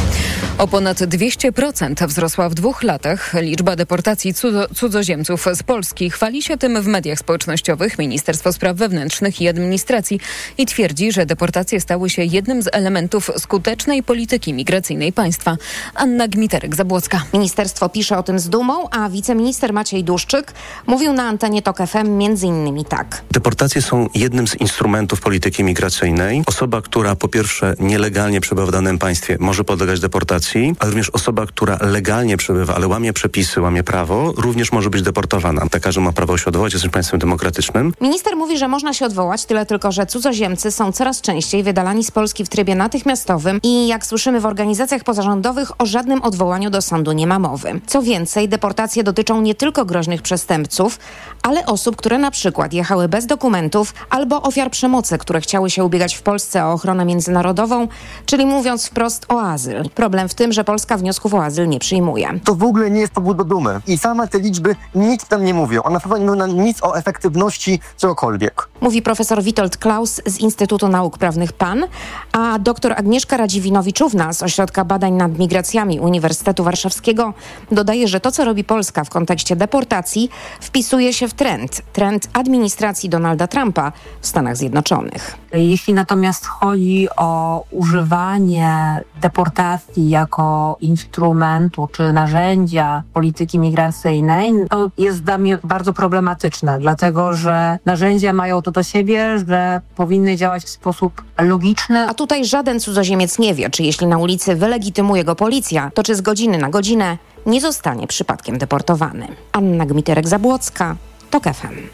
O ponad dwieście procent wzrosła w dwóch latach liczba deportacji cudzo- cudzoziemców z Polski. Chwali się tym w mediach społecznościowych Ministerstwo Spraw Wewnętrznych i Administracji i twierdzi, że deportacje stały się jednym z elementów skutecznej polityki migracyjnej państwa. Anna Gmiterek-Zabłocka. Ministerstwo pisze o tym z dumą, a wiceminister Maciej Duszczyk mówił na antenie TOK F M między innymi tak. Deportacje są jednym z instrumentów polityki migracyjnej. Osoba, która po pierwsze nielegalnie przebywa w danym państwie, może podlegać deportacji, ale również osoba, która legalnie przebywa, ale łamie przepisy, łamie prawo, również może być deportowana. Tak, każdy ma prawo się odwołać, jesteśmy państwem demokratycznym. Minister mówi, że można się odwołać, tyle tylko, że cudzoziemcy są coraz częściej wydalani z Polski w trybie natychmiastowym i jak słyszymy w organizacjach pozarządowych, o żadnym odwołaniu do sądu nie ma mowy. Co więcej, deportacje dotyczą nie tylko groźnych przestępców, ale osób, które na przykład jechały bez dokumentów albo ofiar przemocy, które chciały się ubiegać w Polsce o ochronę międzynarodową, czyli mówiąc wprost o azyl. Problem w tym, że Polska wniosków o azyl nie przyjmuje. To w ogóle nie jest powód do dumy. I same te liczby nic tam nie mówią. One na pewno nie mówią nic o efektywności czegokolwiek. Mówi profesor Witold Klaus z Instytutu Nauk Prawnych P A N, a dr Agnieszka Radziwinowiczówna z Ośrodka Badań nad Migracjami Uniwersytetu Warszawskiego dodaje, że to, co robi Polska w kontekście deportacji, wpisuje się w trend. Trend administracji Donalda Trumpa w Stanach Zjednoczonych. Jeśli natomiast chodzi o używanie deportacji jako instrumentu czy narzędzia polityki migracyjnej, to jest dla mnie bardzo problematyczne, dlatego że narzędzia mają to do siebie, że powinny działać w sposób logiczny. A tutaj żaden cudzoziemiec nie wie, czy jeśli na ulicy wylegitymuje go policja, to czy z godziny na godzinę nie zostanie przypadkiem deportowany. Anna Gmiterek-Zabłocka, TOK F M.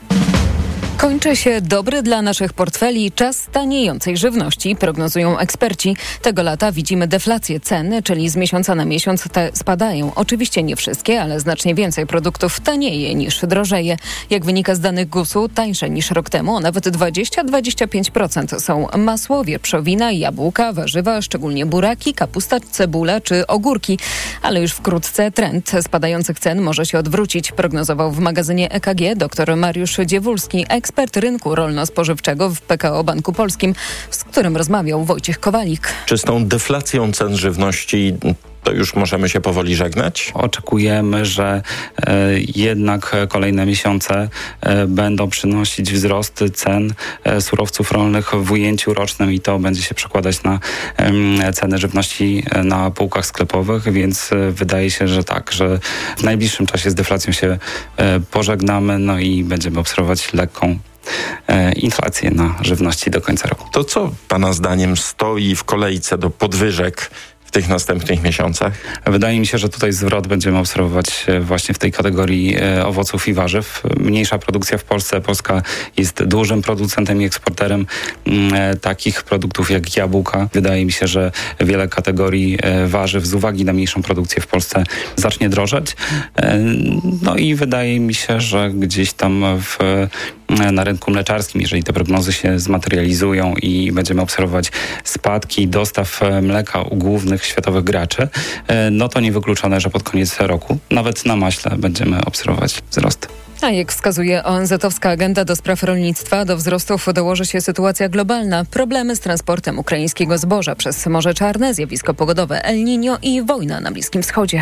Kończy się dobry dla naszych portfeli czas taniejącej żywności, prognozują eksperci. Tego lata widzimy deflację cen, czyli z miesiąca na miesiąc te spadają. Oczywiście nie wszystkie, ale znacznie więcej produktów tanieje niż drożeje. Jak wynika z danych gusu, tańsze niż rok temu, o nawet dwadzieścia do dwudziestu pięciu procent są masło, wieprzowina, jabłka, warzywa, szczególnie buraki, kapusta, cebula czy ogórki. Ale już wkrótce trend spadających cen może się odwrócić, prognozował w magazynie E K G dr Mariusz Dziewulski, ekspert rynku rolno-spożywczego w P K O Banku Polskim, z którym rozmawiał Wojciech Kowalik. Czy z tą deflacją cen żywności to już możemy się powoli żegnać? Oczekujemy, że e, jednak kolejne miesiące e, będą przynosić wzrost cen e, surowców rolnych w ujęciu rocznym i to będzie się przekładać na e, ceny żywności na półkach sklepowych, więc e, wydaje się, że tak, że w najbliższym czasie z deflacją się e, pożegnamy, no i będziemy obserwować lekką e, inflację na żywności do końca roku. To co pana zdaniem stoi w kolejce do podwyżek w tych następnych miesiącach? Wydaje mi się, że tutaj zwrot będziemy obserwować właśnie w tej kategorii e, owoców i warzyw. Mniejsza produkcja w Polsce. Polska jest dużym producentem i eksporterem e, takich produktów jak jabłka. Wydaje mi się, że wiele kategorii e, warzyw z uwagi na mniejszą produkcję w Polsce zacznie drożeć. E, no i wydaje mi się, że gdzieś tam w na rynku mleczarskim, jeżeli te prognozy się zmaterializują i będziemy obserwować spadki dostaw mleka u głównych światowych graczy, no to niewykluczone, że pod koniec roku nawet na maśle będziemy obserwować wzrost. A jak wskazuje O N Z-owska agenda do spraw rolnictwa, do wzrostów dołoży się sytuacja globalna, problemy z transportem ukraińskiego zboża przez Morze Czarne, zjawisko pogodowe El Niño i wojna na Bliskim Wschodzie.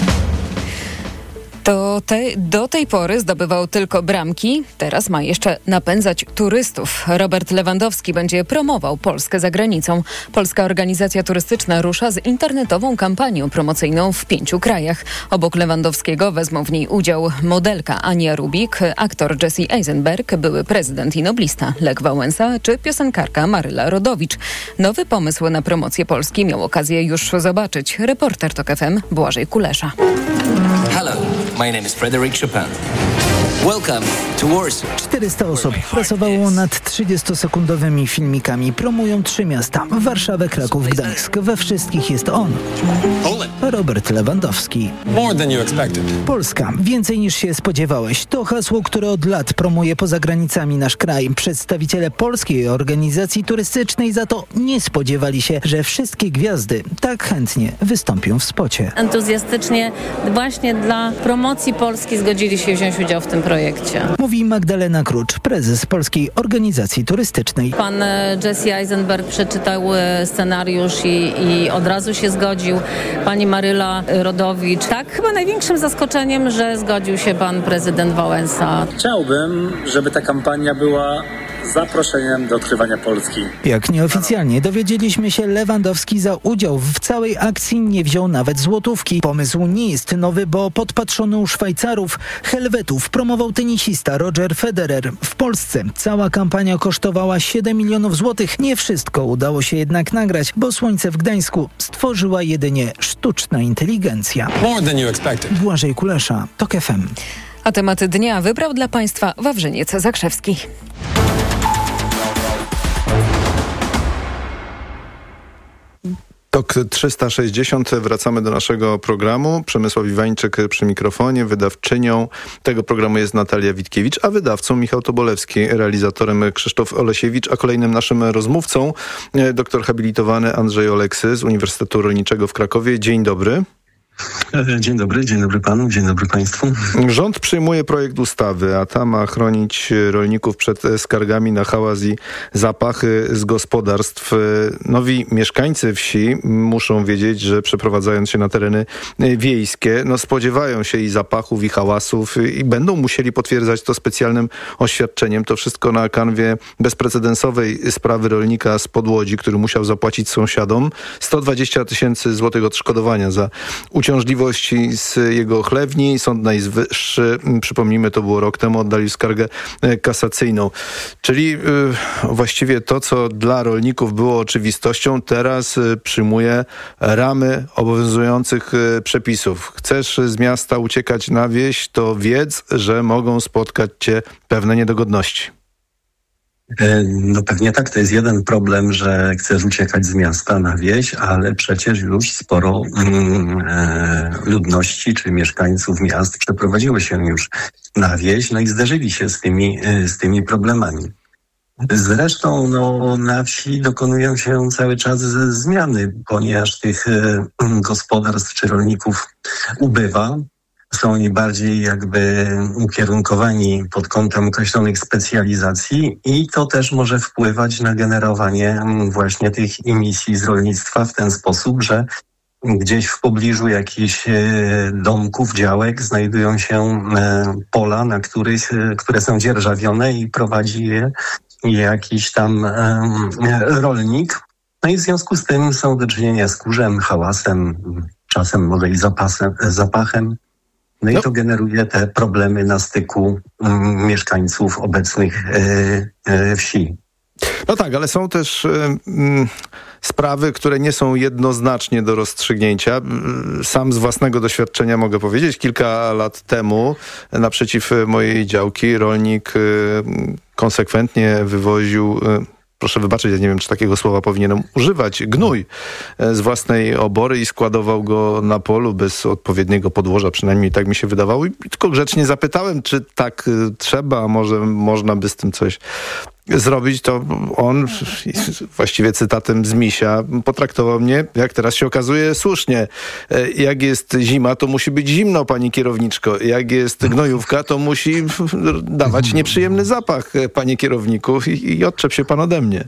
To te, do tej pory zdobywał tylko bramki, teraz ma jeszcze napędzać turystów. Robert Lewandowski będzie promował Polskę za granicą. Polska Organizacja Turystyczna rusza z internetową kampanią promocyjną w pięciu krajach. Obok Lewandowskiego wezmą w niej udział modelka Ania Rubik, aktor Jesse Eisenberg, były prezydent i noblista Lech Wałęsa czy piosenkarka Maryla Rodowicz. Nowy pomysł na promocję Polski miał okazję już zobaczyć reporter Tok F M Błażej Kulesza. Hello, my name is Frederick Chopin. Welcome to Warsaw. czterysta osób pracowało nad trzydziestosekundowymi filmikami. Promują trzy miasta: Warszawę, Kraków, Gdańsk. We wszystkich jest on. Robert Lewandowski. More than you expected. Polska. Więcej niż się spodziewałeś. To hasło, które od lat promuje poza granicami nasz kraj. Przedstawiciele Polskiej Organizacji Turystycznej za to nie spodziewali się, że wszystkie gwiazdy tak chętnie wystąpią w spocie. Entuzjastycznie właśnie dla promocji Polski zgodzili się wziąć udział w tym projekcie. Mówi Magdalena Krucz, prezes Polskiej Organizacji Turystycznej. Pan Jesse Eisenberg przeczytał scenariusz i, i od razu się zgodził. Pani Maryla Rodowicz. Tak, chyba największym zaskoczeniem, że zgodził się pan prezydent Wałęsa. Chciałbym, żeby ta kampania była zaproszeniem do odkrywania Polski. Jak nieoficjalnie dowiedzieliśmy się, Lewandowski za udział w całej akcji nie wziął nawet złotówki. Pomysł nie jest nowy, bo podpatrzony u Szwajcarów, Helwetów promował tenisista Roger Federer. W Polsce cała kampania kosztowała siedem milionów złotych. Nie wszystko udało się jednak nagrać, bo słońce w Gdańsku stworzyła jedynie sztuczna inteligencja. More than you expected. Błażej Kulesza, Tok F M. A temat dnia wybrał dla Państwa Wawrzyniec Zakrzewski. Tok trzysta sześćdziesiąt. Wracamy do naszego programu. Przemysław Iwańczyk przy mikrofonie. Wydawczynią tego programu jest Natalia Witkiewicz, a wydawcą Michał Tobolewski, realizatorem Krzysztof Olesiewicz, a kolejnym naszym rozmówcą doktor habilitowany Andrzej Oleksy z Uniwersytetu Rolniczego w Krakowie. Dzień dobry. Dzień dobry, dzień dobry panu, dzień dobry państwu. Rząd przyjmuje projekt ustawy, a ta ma chronić rolników przed skargami na hałas i zapachy z gospodarstw. Nowi mieszkańcy wsi muszą wiedzieć, że przeprowadzając się na tereny wiejskie, no spodziewają się i zapachów, i hałasów i będą musieli potwierdzać to specjalnym oświadczeniem. To wszystko na kanwie bezprecedensowej sprawy rolnika z Podłodzi, który musiał zapłacić sąsiadom sto dwadzieścia tysięcy złotych odszkodowania za uciążliwości z jego chlewni. Sąd Najwyższy, przypomnijmy, to było rok temu, oddalił skargę kasacyjną. Czyli yy, właściwie to, co dla rolników było oczywistością, teraz yy, przyjmuje ramy obowiązujących yy, przepisów. Chcesz z miasta uciekać na wieś, to wiedz, że mogą spotkać cię pewne niedogodności. No pewnie tak, to jest jeden problem, że chcesz uciekać z miasta na wieś, ale przecież już sporo mm, e, ludności czy mieszkańców miast przeprowadziło się już na wieś, no i zderzyli się z tymi, e, z tymi problemami. Zresztą no, na wsi dokonują się cały czas zmiany, ponieważ tych e, gospodarstw czy rolników ubywa. Są oni bardziej jakby ukierunkowani pod kątem określonych specjalizacji i to też może wpływać na generowanie właśnie tych emisji z rolnictwa w ten sposób, że gdzieś w pobliżu jakichś domków, działek znajdują się pola, na których, które są dzierżawione i prowadzi je jakiś tam rolnik. No i w związku z tym są do czynienia z kurzem, hałasem, czasem może i zapasem, zapachem. No i to generuje te problemy na styku um, mieszkańców obecnych y, y, wsi. No tak, ale są też y, y, sprawy, które nie są jednoznacznie do rozstrzygnięcia. Sam z własnego doświadczenia mogę powiedzieć, kilka lat temu naprzeciw mojej działki rolnik y, konsekwentnie wywoził y, proszę wybaczyć, ja nie wiem, czy takiego słowa powinienem używać, gnój z własnej obory i składował go na polu bez odpowiedniego podłoża, przynajmniej tak mi się wydawało. I tylko grzecznie zapytałem, czy tak trzeba, a może można by z tym coś zrobić, to on, właściwie cytatem z Misia, potraktował mnie, jak teraz się okazuje, słusznie. Jak jest zima, to musi być zimno, pani kierowniczko. Jak jest gnojówka, to musi dawać nieprzyjemny zapach, panie kierowniku, i, i odczep się pan ode mnie.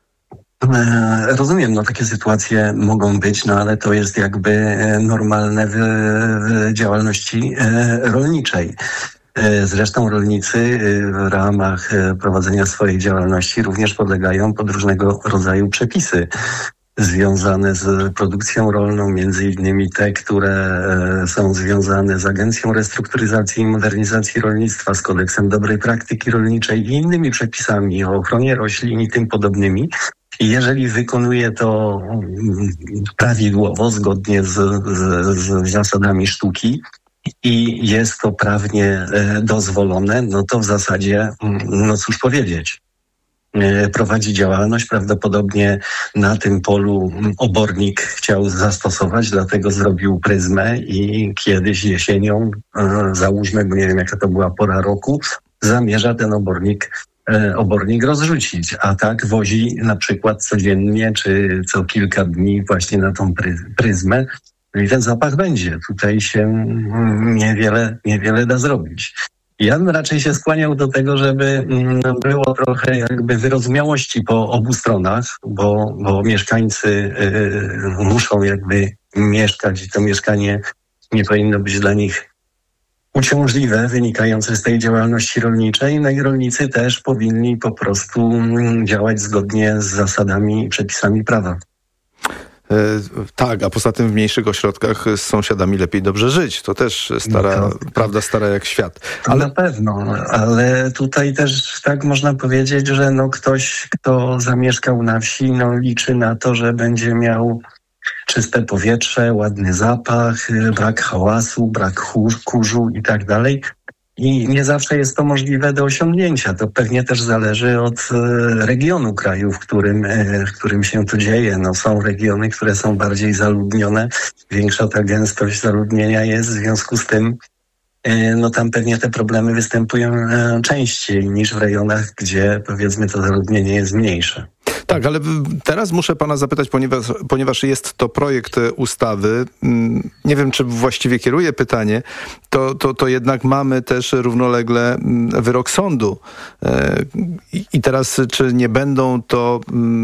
Rozumiem, no takie sytuacje mogą być, no ale to jest jakby normalne w, w działalności rolniczej. Zresztą rolnicy w ramach prowadzenia swojej działalności również podlegają pod różnego rodzaju przepisy związane z produkcją rolną, między innymi te, które są związane z Agencją Restrukturyzacji i Modernizacji Rolnictwa, z Kodeksem Dobrej Praktyki Rolniczej i innymi przepisami o ochronie roślin i tym podobnymi. I jeżeli wykonuje to prawidłowo, zgodnie z, z, z zasadami sztuki, i jest to prawnie e, dozwolone, no to w zasadzie, no cóż powiedzieć, e, prowadzi działalność. Prawdopodobnie na tym polu obornik chciał zastosować, dlatego zrobił pryzmę i kiedyś jesienią, e, załóżmy, bo nie wiem jaka to była pora roku, zamierza ten obornik, e, obornik rozrzucić, a tak wozi na przykład codziennie czy co kilka dni właśnie na tą pry, pryzmę. I ten zapach będzie. Tutaj się niewiele, niewiele da zrobić. Ja bym raczej się skłaniał do tego, żeby było trochę jakby wyrozumiałości po obu stronach, bo, bo mieszkańcy y, muszą jakby mieszkać i to mieszkanie nie powinno być dla nich uciążliwe, wynikające z tej działalności rolniczej. No i rolnicy też powinni po prostu działać zgodnie z zasadami i przepisami prawa. Tak, a poza tym w mniejszych ośrodkach z sąsiadami lepiej dobrze żyć. To też stara, no to, prawda stara jak świat. Ale... Na pewno, ale tutaj też tak można powiedzieć, że no ktoś, kto zamieszkał na wsi, no liczy na to, że będzie miał czyste powietrze, ładny zapach, brak hałasu, brak kurzu i tak dalej. I nie zawsze jest to możliwe do osiągnięcia. To pewnie też zależy od regionu kraju, w którym, w którym się to dzieje. No, są regiony, które są bardziej zaludnione. Większa ta gęstość zaludnienia jest, w związku z tym no tam pewnie te problemy występują częściej niż w rejonach, gdzie powiedzmy to zaludnienie jest mniejsze. Tak, ale teraz muszę pana zapytać, ponieważ, ponieważ jest to projekt ustawy, nie wiem, czy właściwie kieruję pytanie, to, to, to jednak mamy też równolegle wyrok sądu. I teraz, czy nie będą to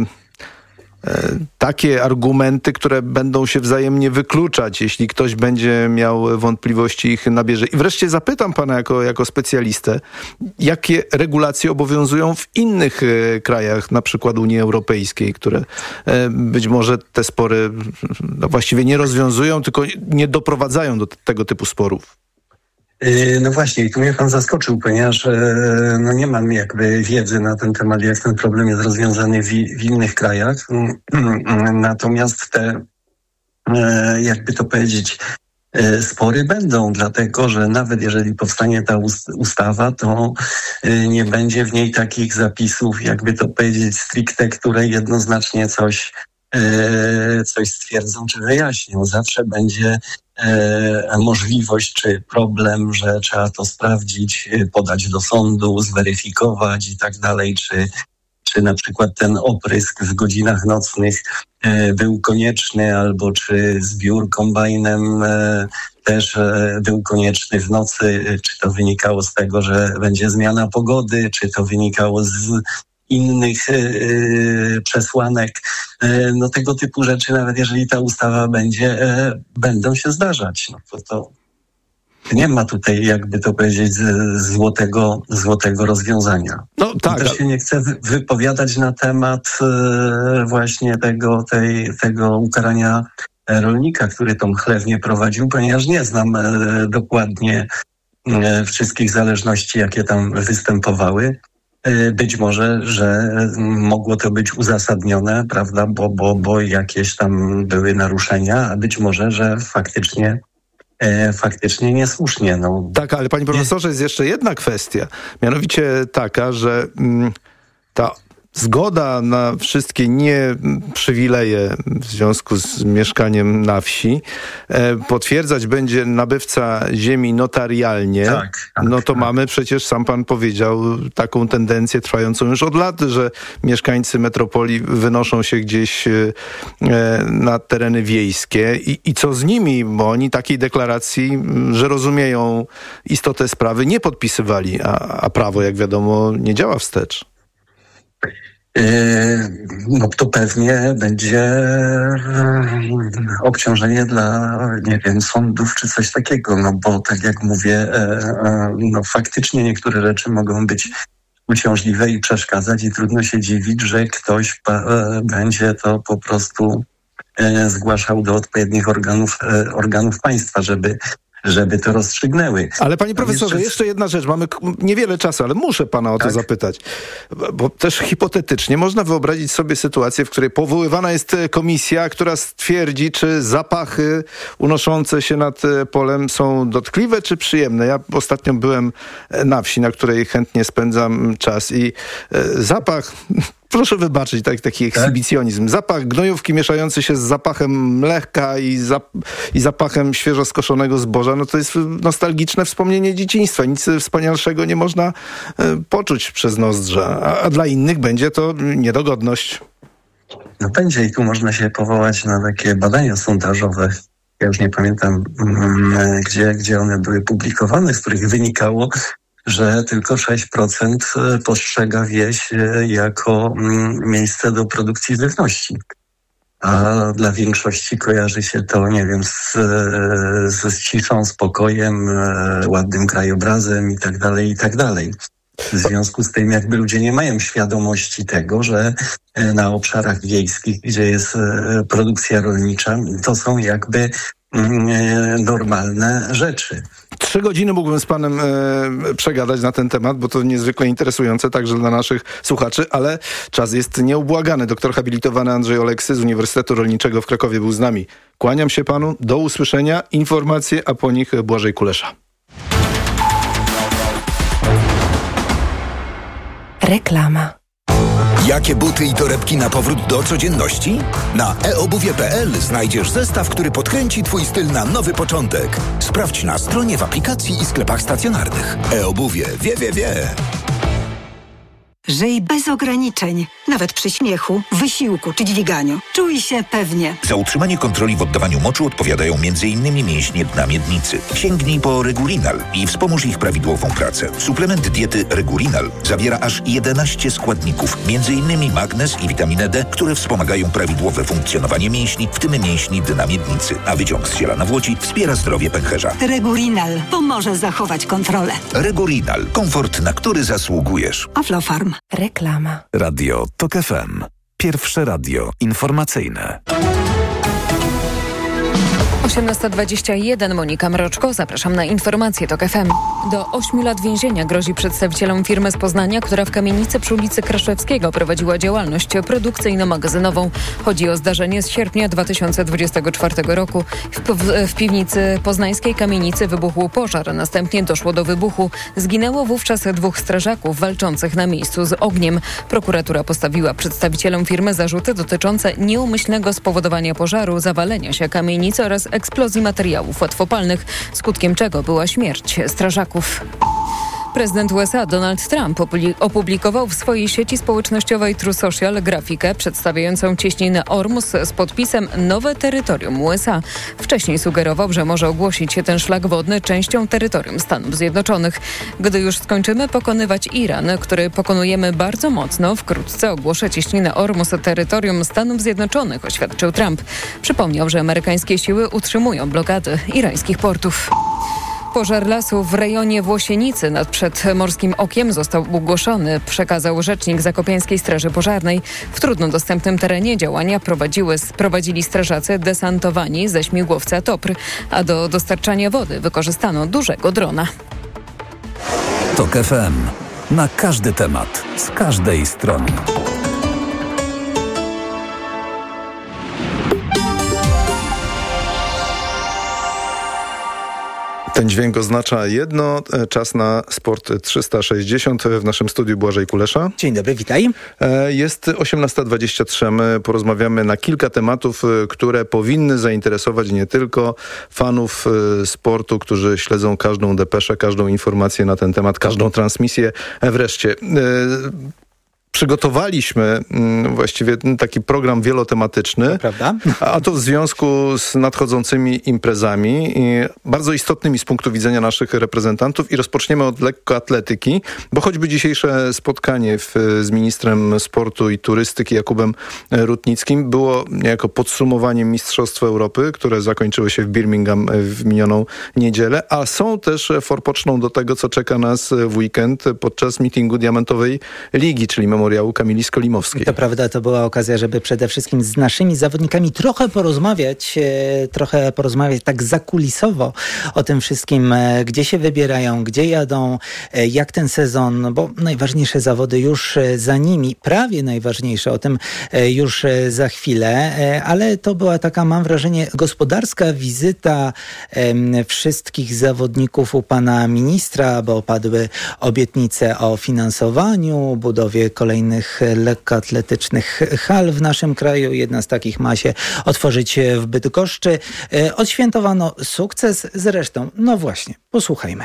takie argumenty, które będą się wzajemnie wykluczać, jeśli ktoś będzie miał wątpliwości, ich nabierze. I wreszcie zapytam pana jako, jako specjalistę, jakie regulacje obowiązują w innych e, krajach, na przykład Unii Europejskiej, które e, być może te spory no, właściwie nie rozwiązują, tylko nie doprowadzają do t- tego typu sporów. No właśnie, i tu mnie pan zaskoczył, ponieważ no nie mam jakby wiedzy na ten temat, jak ten problem jest rozwiązany w, w innych krajach. Natomiast te, jakby to powiedzieć, spory będą, dlatego że nawet jeżeli powstanie ta ustawa, to nie będzie w niej takich zapisów, jakby to powiedzieć, stricte, które jednoznacznie coś, coś stwierdzą czy wyjaśnią. Zawsze będzie E, możliwość czy problem, że trzeba to sprawdzić, podać do sądu, zweryfikować i tak dalej, czy, czy na przykład ten oprysk w godzinach nocnych e, był konieczny, albo czy zbiór kombajnem e, też e, był konieczny w nocy, czy to wynikało z tego, że będzie zmiana pogody, czy to wynikało z innych y, przesłanek, y, no tego typu rzeczy, nawet jeżeli ta ustawa będzie, y, będą się zdarzać. No to, to nie ma tutaj, jakby to powiedzieć, z, złotego, złotego rozwiązania. No tak. Też się nie chcę wypowiadać na temat y, właśnie tego, tej, tego ukarania rolnika, który tą chlewnię prowadził, ponieważ nie znam y, dokładnie y, wszystkich zależności, jakie tam występowały. Być może, że mogło to być uzasadnione, prawda, bo, bo, bo jakieś tam były naruszenia, a być może, że faktycznie e, faktycznie niesłusznie. No. Tak, ale panie profesorze, jest jeszcze jedna kwestia, mianowicie taka, że mm, ta zgoda na wszystkie nieprzywileje w związku z mieszkaniem na wsi potwierdzać będzie nabywca ziemi notarialnie, tak, tak, no to tak. mamy przecież, sam pan powiedział, taką tendencję trwającą już od lat, że mieszkańcy metropolii wynoszą się gdzieś na tereny wiejskie i, i co z nimi, bo oni takiej deklaracji, że rozumieją istotę sprawy, nie podpisywali, a, a prawo, jak wiadomo, nie działa wstecz. No to pewnie będzie obciążenie dla, nie wiem, sądów czy coś takiego, no bo tak jak mówię, no faktycznie niektóre rzeczy mogą być uciążliwe i przeszkadzać i trudno się dziwić, że ktoś będzie to po prostu zgłaszał do odpowiednich organów, organów państwa, żeby żeby to rozstrzygnęły. Ale panie profesorze, jeszcze... jeszcze jedna rzecz. Mamy niewiele czasu, ale muszę pana o to tak? zapytać. Bo też hipotetycznie można wyobrazić sobie sytuację, w której powoływana jest komisja, która stwierdzi, czy zapachy unoszące się nad polem są dotkliwe, czy przyjemne. Ja ostatnio byłem na wsi, na której chętnie spędzam czas i zapach... Proszę wybaczyć tak, taki ekshibicjonizm. Zapach gnojówki mieszający się z zapachem mleka i, zap i zapachem świeżo skoszonego zboża, no to jest nostalgiczne wspomnienie dzieciństwa. Nic wspanialszego nie można e, poczuć przez nozdrza, a, a dla innych będzie to niedogodność. No będzie i tu można się powołać na takie badania sondażowe. Ja już nie pamiętam, mm, gdzie, gdzie one były publikowane, z których wynikało, że tylko sześć procent postrzega wieś jako miejsce do produkcji żywności. A dla większości kojarzy się to, nie wiem, z, z ciszą, spokojem, ładnym krajobrazem i tak dalej, i tak dalej. W związku z tym jakby ludzie nie mają świadomości tego, że na obszarach wiejskich, gdzie jest produkcja rolnicza, to są jakby normalne rzeczy. Trzy godziny mógłbym z panem e, przegadać na ten temat, bo to niezwykle interesujące także dla naszych słuchaczy, ale czas jest nieubłagany. Doktor habilitowany Andrzej Oleksy z Uniwersytetu Rolniczego w Krakowie był z nami. Kłaniam się panu, do usłyszenia, informacje, a po nich Błażej Kulesza. Reklama. Jakie buty i torebki na powrót do codzienności? Na e obuwie kropka pe el znajdziesz zestaw, który podkręci twój styl na nowy początek. Sprawdź na stronie, w aplikacji i sklepach stacjonarnych. E-obuwie. Wie, wie, wie. Żyj bez ograniczeń, nawet przy śmiechu, wysiłku czy dźwiganiu. Czuj się pewnie. Za utrzymanie kontroli w oddawaniu moczu odpowiadają między innymi mięśnie dna miednicy. Sięgnij po Regulinal i wspomóż ich prawidłową pracę. Suplement diety Regulinal zawiera aż jedenaście składników, między innymi magnez i witaminę D, które wspomagają prawidłowe funkcjonowanie mięśni, w tym mięśni dna miednicy. A wyciąg z ziela w łodzi wspiera zdrowie pęcherza. Regulinal pomoże zachować kontrolę. Regulinal. Komfort, na który zasługujesz. Aflofarm. Reklama. Radio TOK F M. Pierwsze radio informacyjne. osiemnasta dwadzieścia jeden, Monika Mroczko. Zapraszam na informacje TOK F M. Do ośmiu lat więzienia grozi przedstawicielom firmy z Poznania, która w kamienicy przy ulicy Kraszewskiego prowadziła działalność produkcyjno-magazynową. Chodzi o zdarzenie z sierpnia dwa tysiące dwudziestego czwartego roku. W, w, w piwnicy poznańskiej kamienicy wybuchł pożar. Następnie doszło do wybuchu. Zginęło wówczas dwóch strażaków walczących na miejscu z ogniem. Prokuratura postawiła przedstawicielom firmy zarzuty dotyczące nieumyślnego spowodowania pożaru, zawalenia się kamienicy oraz eksplozji materiałów łatwopalnych, skutkiem czego była śmierć strażaków. Prezydent U S A Donald Trump opublikował w swojej sieci społecznościowej True Social grafikę przedstawiającą cieśninę Ormus z podpisem Nowe terytorium U S A. Wcześniej sugerował, że może ogłosić się ten szlak wodny częścią terytorium Stanów Zjednoczonych. Gdy już skończymy pokonywać Iran, który pokonujemy bardzo mocno, wkrótce ogłoszę cieśninę Ormus terytorium Stanów Zjednoczonych, oświadczył Trump. Przypomniał, że amerykańskie siły utrzymują blokady irańskich portów. Pożar lasu w rejonie Włosienicy nad Przedmorskim Okiem został ugłoszony, przekazał rzecznik Zakopiańskiej Straży Pożarnej. W trudno dostępnym terenie działania prowadziły, prowadzili strażacy desantowani ze śmigłowca Topr, a do dostarczania wody wykorzystano dużego drona. TOK F M. Na każdy temat, z każdej strony. Ten dźwięk oznacza jedno, czas na Sport trzysta sześćdziesiąt. W naszym studiu Błażej Kulesza. Dzień dobry, witaj. Jest osiemnasta dwadzieścia trzy. My porozmawiamy na kilka tematów, które powinny zainteresować nie tylko fanów sportu, którzy śledzą każdą depeszę, każdą informację na ten temat, każdą transmisję. Wreszcie przygotowaliśmy właściwie taki program wielotematyczny, prawda? A to w związku z nadchodzącymi imprezami, bardzo istotnymi z punktu widzenia naszych reprezentantów, i rozpoczniemy od lekkoatletyki, bo choćby dzisiejsze spotkanie w, z ministrem sportu i turystyki Jakubem Rutnickim było niejako podsumowaniem Mistrzostw Europy, które zakończyły się w Birmingham w minioną niedzielę, a są też forpoczną do tego, co czeka nas w weekend podczas meetingu Diamentowej Ligi, czyli Memoriału Kamili Skolimowskiej. To prawda, to była okazja, żeby przede wszystkim z naszymi zawodnikami trochę porozmawiać, e, trochę porozmawiać tak zakulisowo o tym wszystkim, e, gdzie się wybierają, gdzie jadą, e, jak ten sezon, bo najważniejsze zawody już e, za nimi, prawie najważniejsze, o tym e, już e, za chwilę, e, ale to była taka, mam wrażenie, gospodarska wizyta e, wszystkich zawodników u pana ministra, bo padły obietnice o finansowaniu, budowie kolejnych lekkoatletycznych hal w naszym kraju. Jedna z takich ma się otworzyć w Bydgoszczy. Odświętowano sukces, zresztą, no właśnie, posłuchajmy.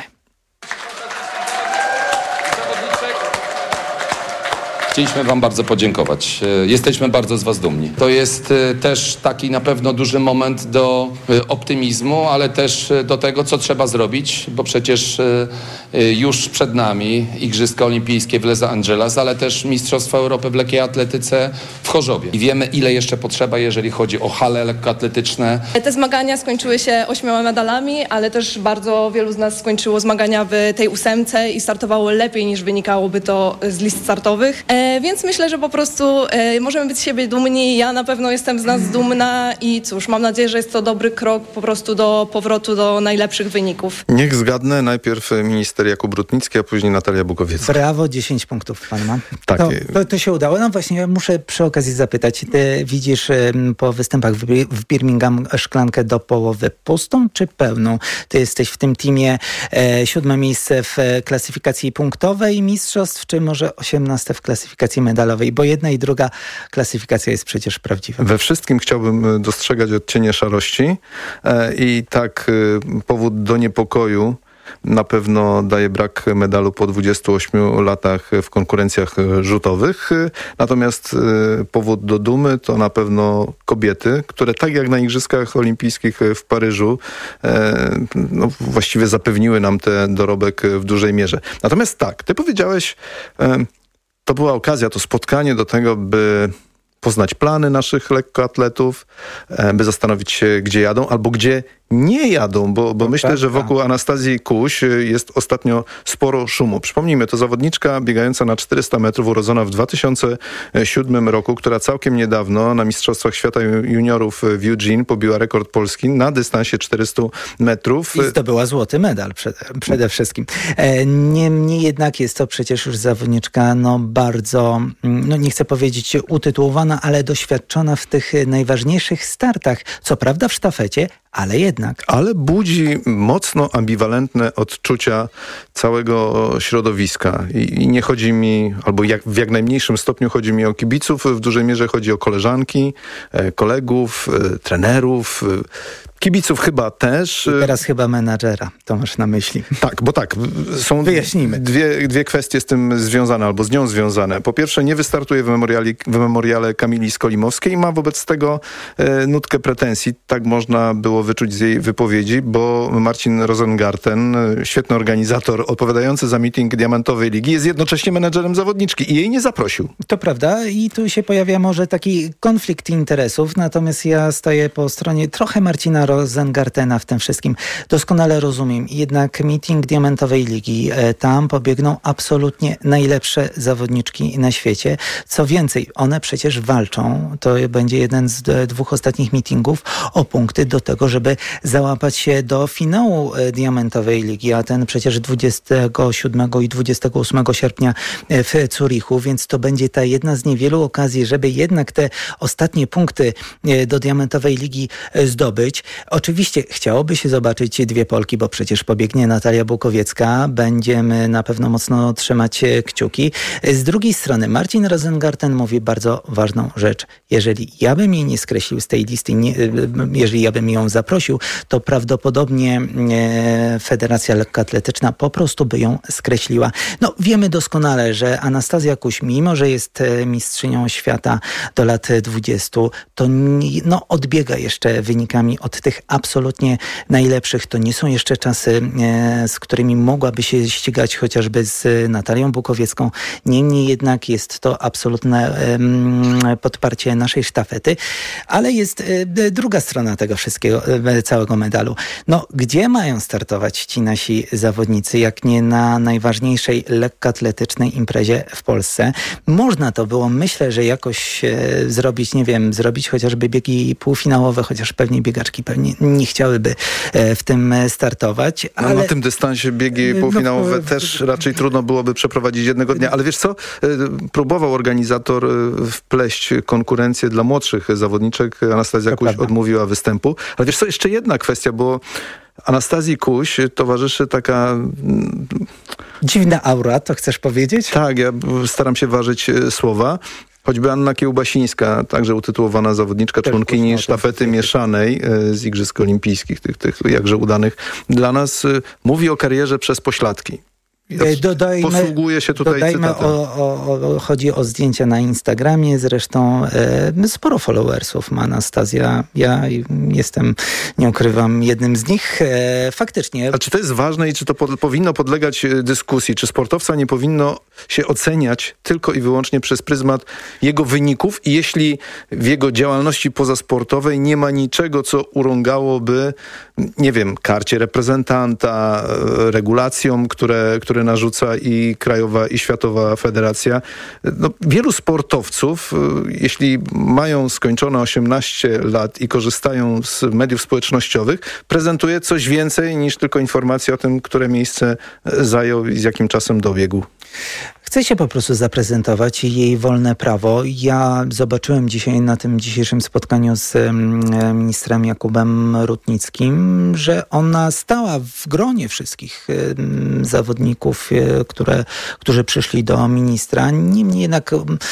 Chcieliśmy wam bardzo podziękować. Jesteśmy bardzo z was dumni. To jest też taki na pewno duży moment do optymizmu, ale też do tego, co trzeba zrobić, bo przecież już przed nami Igrzyska Olimpijskie w Los Angeles, ale też Mistrzostwa Europy w lekkiej atletyce w Chorzowie. I wiemy, ile jeszcze potrzeba, jeżeli chodzi o hale lekkoatletyczne. Te zmagania skończyły się ośmioma medalami, ale też bardzo wielu z nas skończyło zmagania w tej ósemce i startowało lepiej, niż wynikałoby to z list startowych. E, więc myślę, że po prostu e, możemy być z siebie dumni. Ja na pewno jestem z nas dumna i cóż, mam nadzieję, że jest to dobry krok po prostu do powrotu do najlepszych wyników. Niech zgadnę, najpierw minister Jakub Rutnicki, a później Natalia Bukowiecka. Brawo, dziesięć punktów pan ma. Tak. To, to, to się udało. No właśnie, muszę przy okazji zapytać, ty widzisz po występach w, w Birmingham szklankę do połowy pustą czy pełną? Ty jesteś w tym teamie e, siódme miejsce w klasyfikacji punktowej mistrzostw, czy może osiemnaste w klasyfikacji medalowej? Bo jedna i druga klasyfikacja jest przecież prawdziwa. We wszystkim chciałbym dostrzegać odcienie szarości e, i tak e, powód do niepokoju na pewno daje brak medalu po dwudziestu ośmiu latach w konkurencjach rzutowych. Natomiast y, powód do dumy to na pewno kobiety, które tak jak na Igrzyskach Olimpijskich w Paryżu y, no, właściwie zapewniły nam ten dorobek w dużej mierze. Natomiast tak, ty powiedziałeś, y, to była okazja, to spotkanie do tego, by poznać plany naszych lekkoatletów, by zastanowić się, gdzie jadą albo gdzie nie jadą, bo, bo myślę, że wokół Anastazji Kuś jest ostatnio sporo szumu. Przypomnijmy, to zawodniczka biegająca na czterysta metrów, urodzona w dwa tysiące siódmym roku, która całkiem niedawno na Mistrzostwach Świata Juniorów w Eugene pobiła rekord Polski na dystansie czterysta metrów. I zdobyła złoty medal przede, przede wszystkim. Niemniej jednak jest to przecież już zawodniczka no bardzo, no nie chcę powiedzieć utytułowana, ale doświadczona w tych najważniejszych startach. Co prawda w sztafecie, ale jednak. Ale budzi mocno ambiwalentne odczucia całego środowiska. I, i nie chodzi mi, albo jak, w jak najmniejszym stopniu chodzi mi o kibiców, w dużej mierze chodzi o koleżanki, e, kolegów, e, trenerów, e, kibiców chyba też. I teraz chyba menadżera, to masz na myśli. Tak, bo tak, są Wyjaśnijmy. Dwie, dwie kwestie z tym związane, albo z nią związane. Po pierwsze, nie wystartuje w, memoriali, w memoriale Kamili Skolimowskiej i ma wobec tego e, nutkę pretensji. Tak można było wyczuć z jej wypowiedzi, bo Marcin Rosengarten, świetny organizator odpowiadający za meeting Diamentowej Ligi, jest jednocześnie menedżerem zawodniczki i jej nie zaprosił. To prawda i tu się pojawia może taki konflikt interesów, natomiast ja staję po stronie trochę Marcina Rosengartena w tym wszystkim. Doskonale rozumiem. Jednak meeting Diamentowej Ligi, tam pobiegną absolutnie najlepsze zawodniczki na świecie. Co więcej, one przecież walczą, to będzie jeden z dwóch ostatnich meetingów, o punkty do tego, żeby załapać się do finału Diamentowej Ligi, a ten przecież dwudziestego siódmego i dwudziestego ósmego sierpnia w Zurichu, więc to będzie ta jedna z niewielu okazji, żeby jednak te ostatnie punkty do Diamentowej Ligi zdobyć. Oczywiście chciałoby się zobaczyć dwie Polki, bo przecież pobiegnie Natalia Bukowiecka. Będziemy na pewno mocno trzymać kciuki. Z drugiej strony Marcin Rosengarten mówi bardzo ważną rzecz. Jeżeli ja bym jej nie skreślił z tej listy, nie, jeżeli ja bym ją zaprosił, to prawdopodobnie e, Federacja Lekkoatletyczna po prostu by ją skreśliła. No wiemy doskonale, że Anastazja Kuś, mimo że jest mistrzynią świata do lat dwudziestu, to no, odbiega jeszcze wynikami od tych absolutnie najlepszych. To nie są jeszcze czasy, e, z którymi mogłaby się ścigać chociażby z Natalią Bukowiecką. Niemniej jednak jest to absolutne e, podparcie naszej sztafety. Ale jest e, druga strona tego wszystkiego, e, całego medalu. No, gdzie mają startować ci nasi zawodnicy, jak nie na najważniejszej lekkoatletycznej imprezie w Polsce? Można to było, myślę, że jakoś e, zrobić, nie wiem, zrobić chociażby biegi półfinałowe, chociaż pewnie biegaczki pewnie nie chciałyby e, w tym startować. Ale... No, na tym dystansie biegi półfinałowe no, też raczej trudno byłoby przeprowadzić jednego dnia. Ale wiesz co? E, próbował organizator e, wpleść konkurencję dla młodszych zawodniczek. Anastazja Kuś odmówiła występu. Ale wiesz co? Jeszcze jedna kwestia, bo Anastazji Kuś towarzyszy taka... Dziwna aura, to chcesz powiedzieć? Tak, ja staram się ważyć słowa. Choćby Anna Kiełbasińska, także utytułowana zawodniczka, też członkini sztafety mieszanej z Igrzysk Olimpijskich, tych, tych jakże udanych dla nas, mówi o karierze przez pośladki. Dodajmy, posługuje się tutaj dodajmy cytatem. O, o, o, chodzi o zdjęcia na Instagramie, zresztą e, sporo followersów ma Anastazja. Ja jestem, nie ukrywam, jednym z nich. E, faktycznie. A czy to jest ważne i czy to pod, powinno podlegać dyskusji? Czy sportowca nie powinno się oceniać tylko i wyłącznie przez pryzmat jego wyników i jeśli w jego działalności pozasportowej nie ma niczego, co urągałoby, nie wiem, karcie reprezentanta, regulacjom, które, które narzuca i krajowa, i światowa federacja. No, wielu sportowców, jeśli mają skończone osiemnaście lat i korzystają z mediów społecznościowych, prezentuje coś więcej niż tylko informacje o tym, które miejsce zajął i z jakim czasem dobiegł. Chce się po prostu zaprezentować i jej wolne prawo. Ja zobaczyłem dzisiaj na tym dzisiejszym spotkaniu z ministrem Jakubem Rutnickim, że ona stała w gronie wszystkich zawodników, które, którzy przyszli do ministra. Niemniej jednak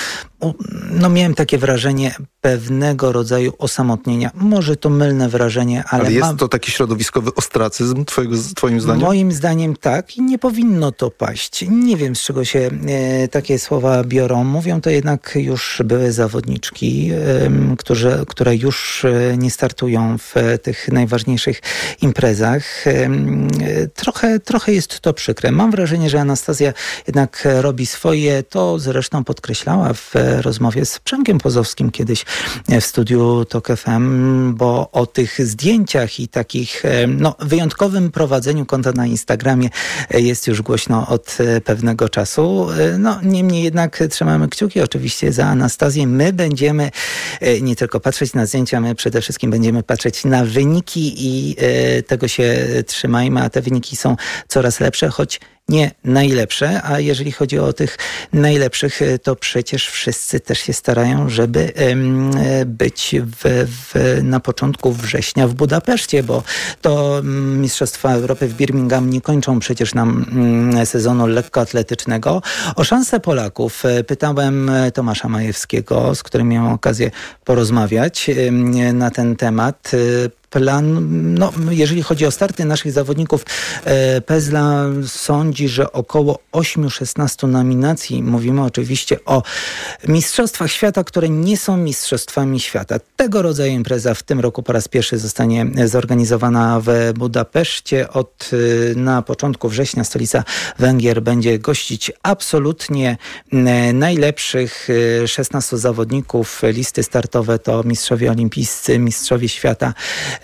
no, miałem takie wrażenie pewnego rodzaju osamotnienia. Może to mylne wrażenie, ale... Ale jest mam... to taki środowiskowy ostracyzm twojego, twoim zdaniem? Moim zdaniem tak i nie powinno to paść. Nie wiem, z czego się e, takie słowa biorą. Mówią to jednak już były zawodniczki, e, którzy, które już e, nie startują w e, tych najważniejszych imprezach. E, trochę, trochę jest to przykre. Mam wrażenie, że Anastazja jednak robi swoje. To zresztą podkreślała w e, rozmowie z Przemkiem Pozowskim kiedyś w studiu Tok F M, bo o tych zdjęciach i takich no, wyjątkowym prowadzeniu konta na Instagramie jest już głośno od pewnego czasu. No, niemniej jednak trzymamy kciuki oczywiście za Anastazję. My będziemy nie tylko patrzeć na zdjęcia, my przede wszystkim będziemy patrzeć na wyniki i tego się trzymajmy, a te wyniki są coraz lepsze, choć nie najlepsze, a jeżeli chodzi o tych najlepszych, to przecież wszyscy też się starają, żeby um, być w, w, na początku września w Budapeszcie, bo to Mistrzostwa Europy w Birmingham nie kończą przecież nam um, sezonu lekkoatletycznego. O szansę Polaków pytałem Tomasza Majewskiego, z którym miałem okazję porozmawiać um, na ten temat. Plan, no, jeżeli chodzi o starty naszych zawodników, e, Pezla sądzi, że około osiem szesnaście nominacji. Mówimy oczywiście o mistrzostwach świata, które nie są mistrzostwami świata. Tego rodzaju impreza w tym roku po raz pierwszy zostanie zorganizowana w Budapeszcie. Od na początku września stolica Węgier będzie gościć absolutnie najlepszych szesnastu zawodników. Listy startowe to mistrzowie olimpijscy, mistrzowie świata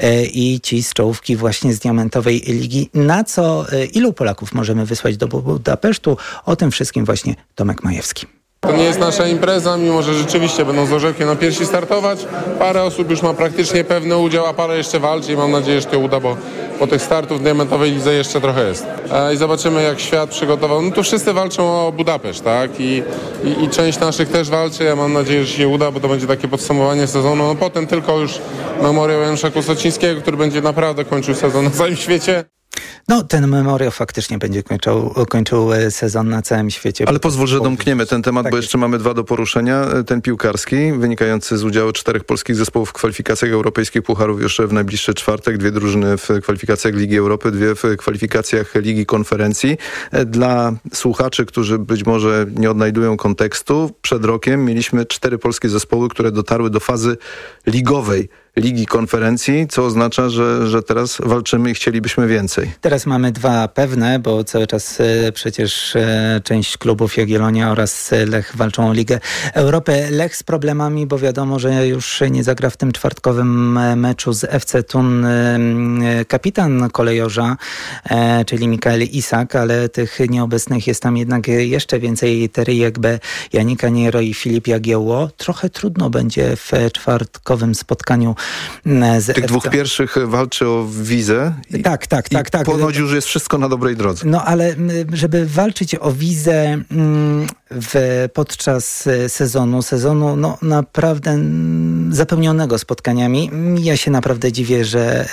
i ci z czołówki właśnie z diamentowej ligi. Na co, ilu Polaków możemy wysłać do Budapesztu? O tym wszystkim właśnie Tomek Majewski. To nie jest nasza impreza, mimo że rzeczywiście będą z orzełkiem na piersi startować. Parę osób już ma praktycznie pewny udział, a parę jeszcze walczy i mam nadzieję, że to uda, bo bo tych startów w diamentowej lidze jeszcze trochę jest. I zobaczymy, jak świat przygotował. No tu wszyscy walczą o Budapeszt, tak? I, i, i część naszych też walczy. Ja mam nadzieję, że się uda, bo to będzie takie podsumowanie sezonu. No potem tylko już memoriał Janusza Kusocińskiego, który będzie naprawdę kończył sezon na całym świecie. No, ten memoriał faktycznie będzie kończył, kończył sezon na całym świecie. Ale pozwól, że domkniemy ten temat, tak bo jest. jeszcze mamy dwa do poruszenia. Ten piłkarski, wynikający z udziału czterech polskich zespołów w kwalifikacjach europejskich pucharów już w najbliższy czwartek. Dwie drużyny w kwalifikacjach Ligi Europy, dwie w kwalifikacjach Ligi Konferencji. Dla słuchaczy, którzy być może nie odnajdują kontekstu, przed rokiem mieliśmy cztery polskie zespoły, które dotarły do fazy ligowej Ligi Konferencji, co oznacza, że, że teraz walczymy i chcielibyśmy więcej. Teraz mamy dwa pewne, bo cały czas e, przecież e, część klubów Jagiellonia oraz Lech walczą o Ligę Europy. Lech z problemami, bo wiadomo, że już nie zagra w tym czwartkowym meczu z F C Thun e, kapitan kolejorza, e, czyli Mikael Isak, ale tych nieobecnych jest tam jednak jeszcze więcej. Terry Jekbe, Yannick Aniero i Filip Jagiełło. Trochę trudno będzie w czwartkowym spotkaniu z Tych F C. dwóch pierwszych walczy o wizę. I, tak, tak, tak, tak. Ponoć już jest wszystko na dobrej drodze. No ale żeby walczyć o wizę w, podczas sezonu, sezonu no naprawdę zapełnionego spotkaniami, ja się naprawdę dziwię, że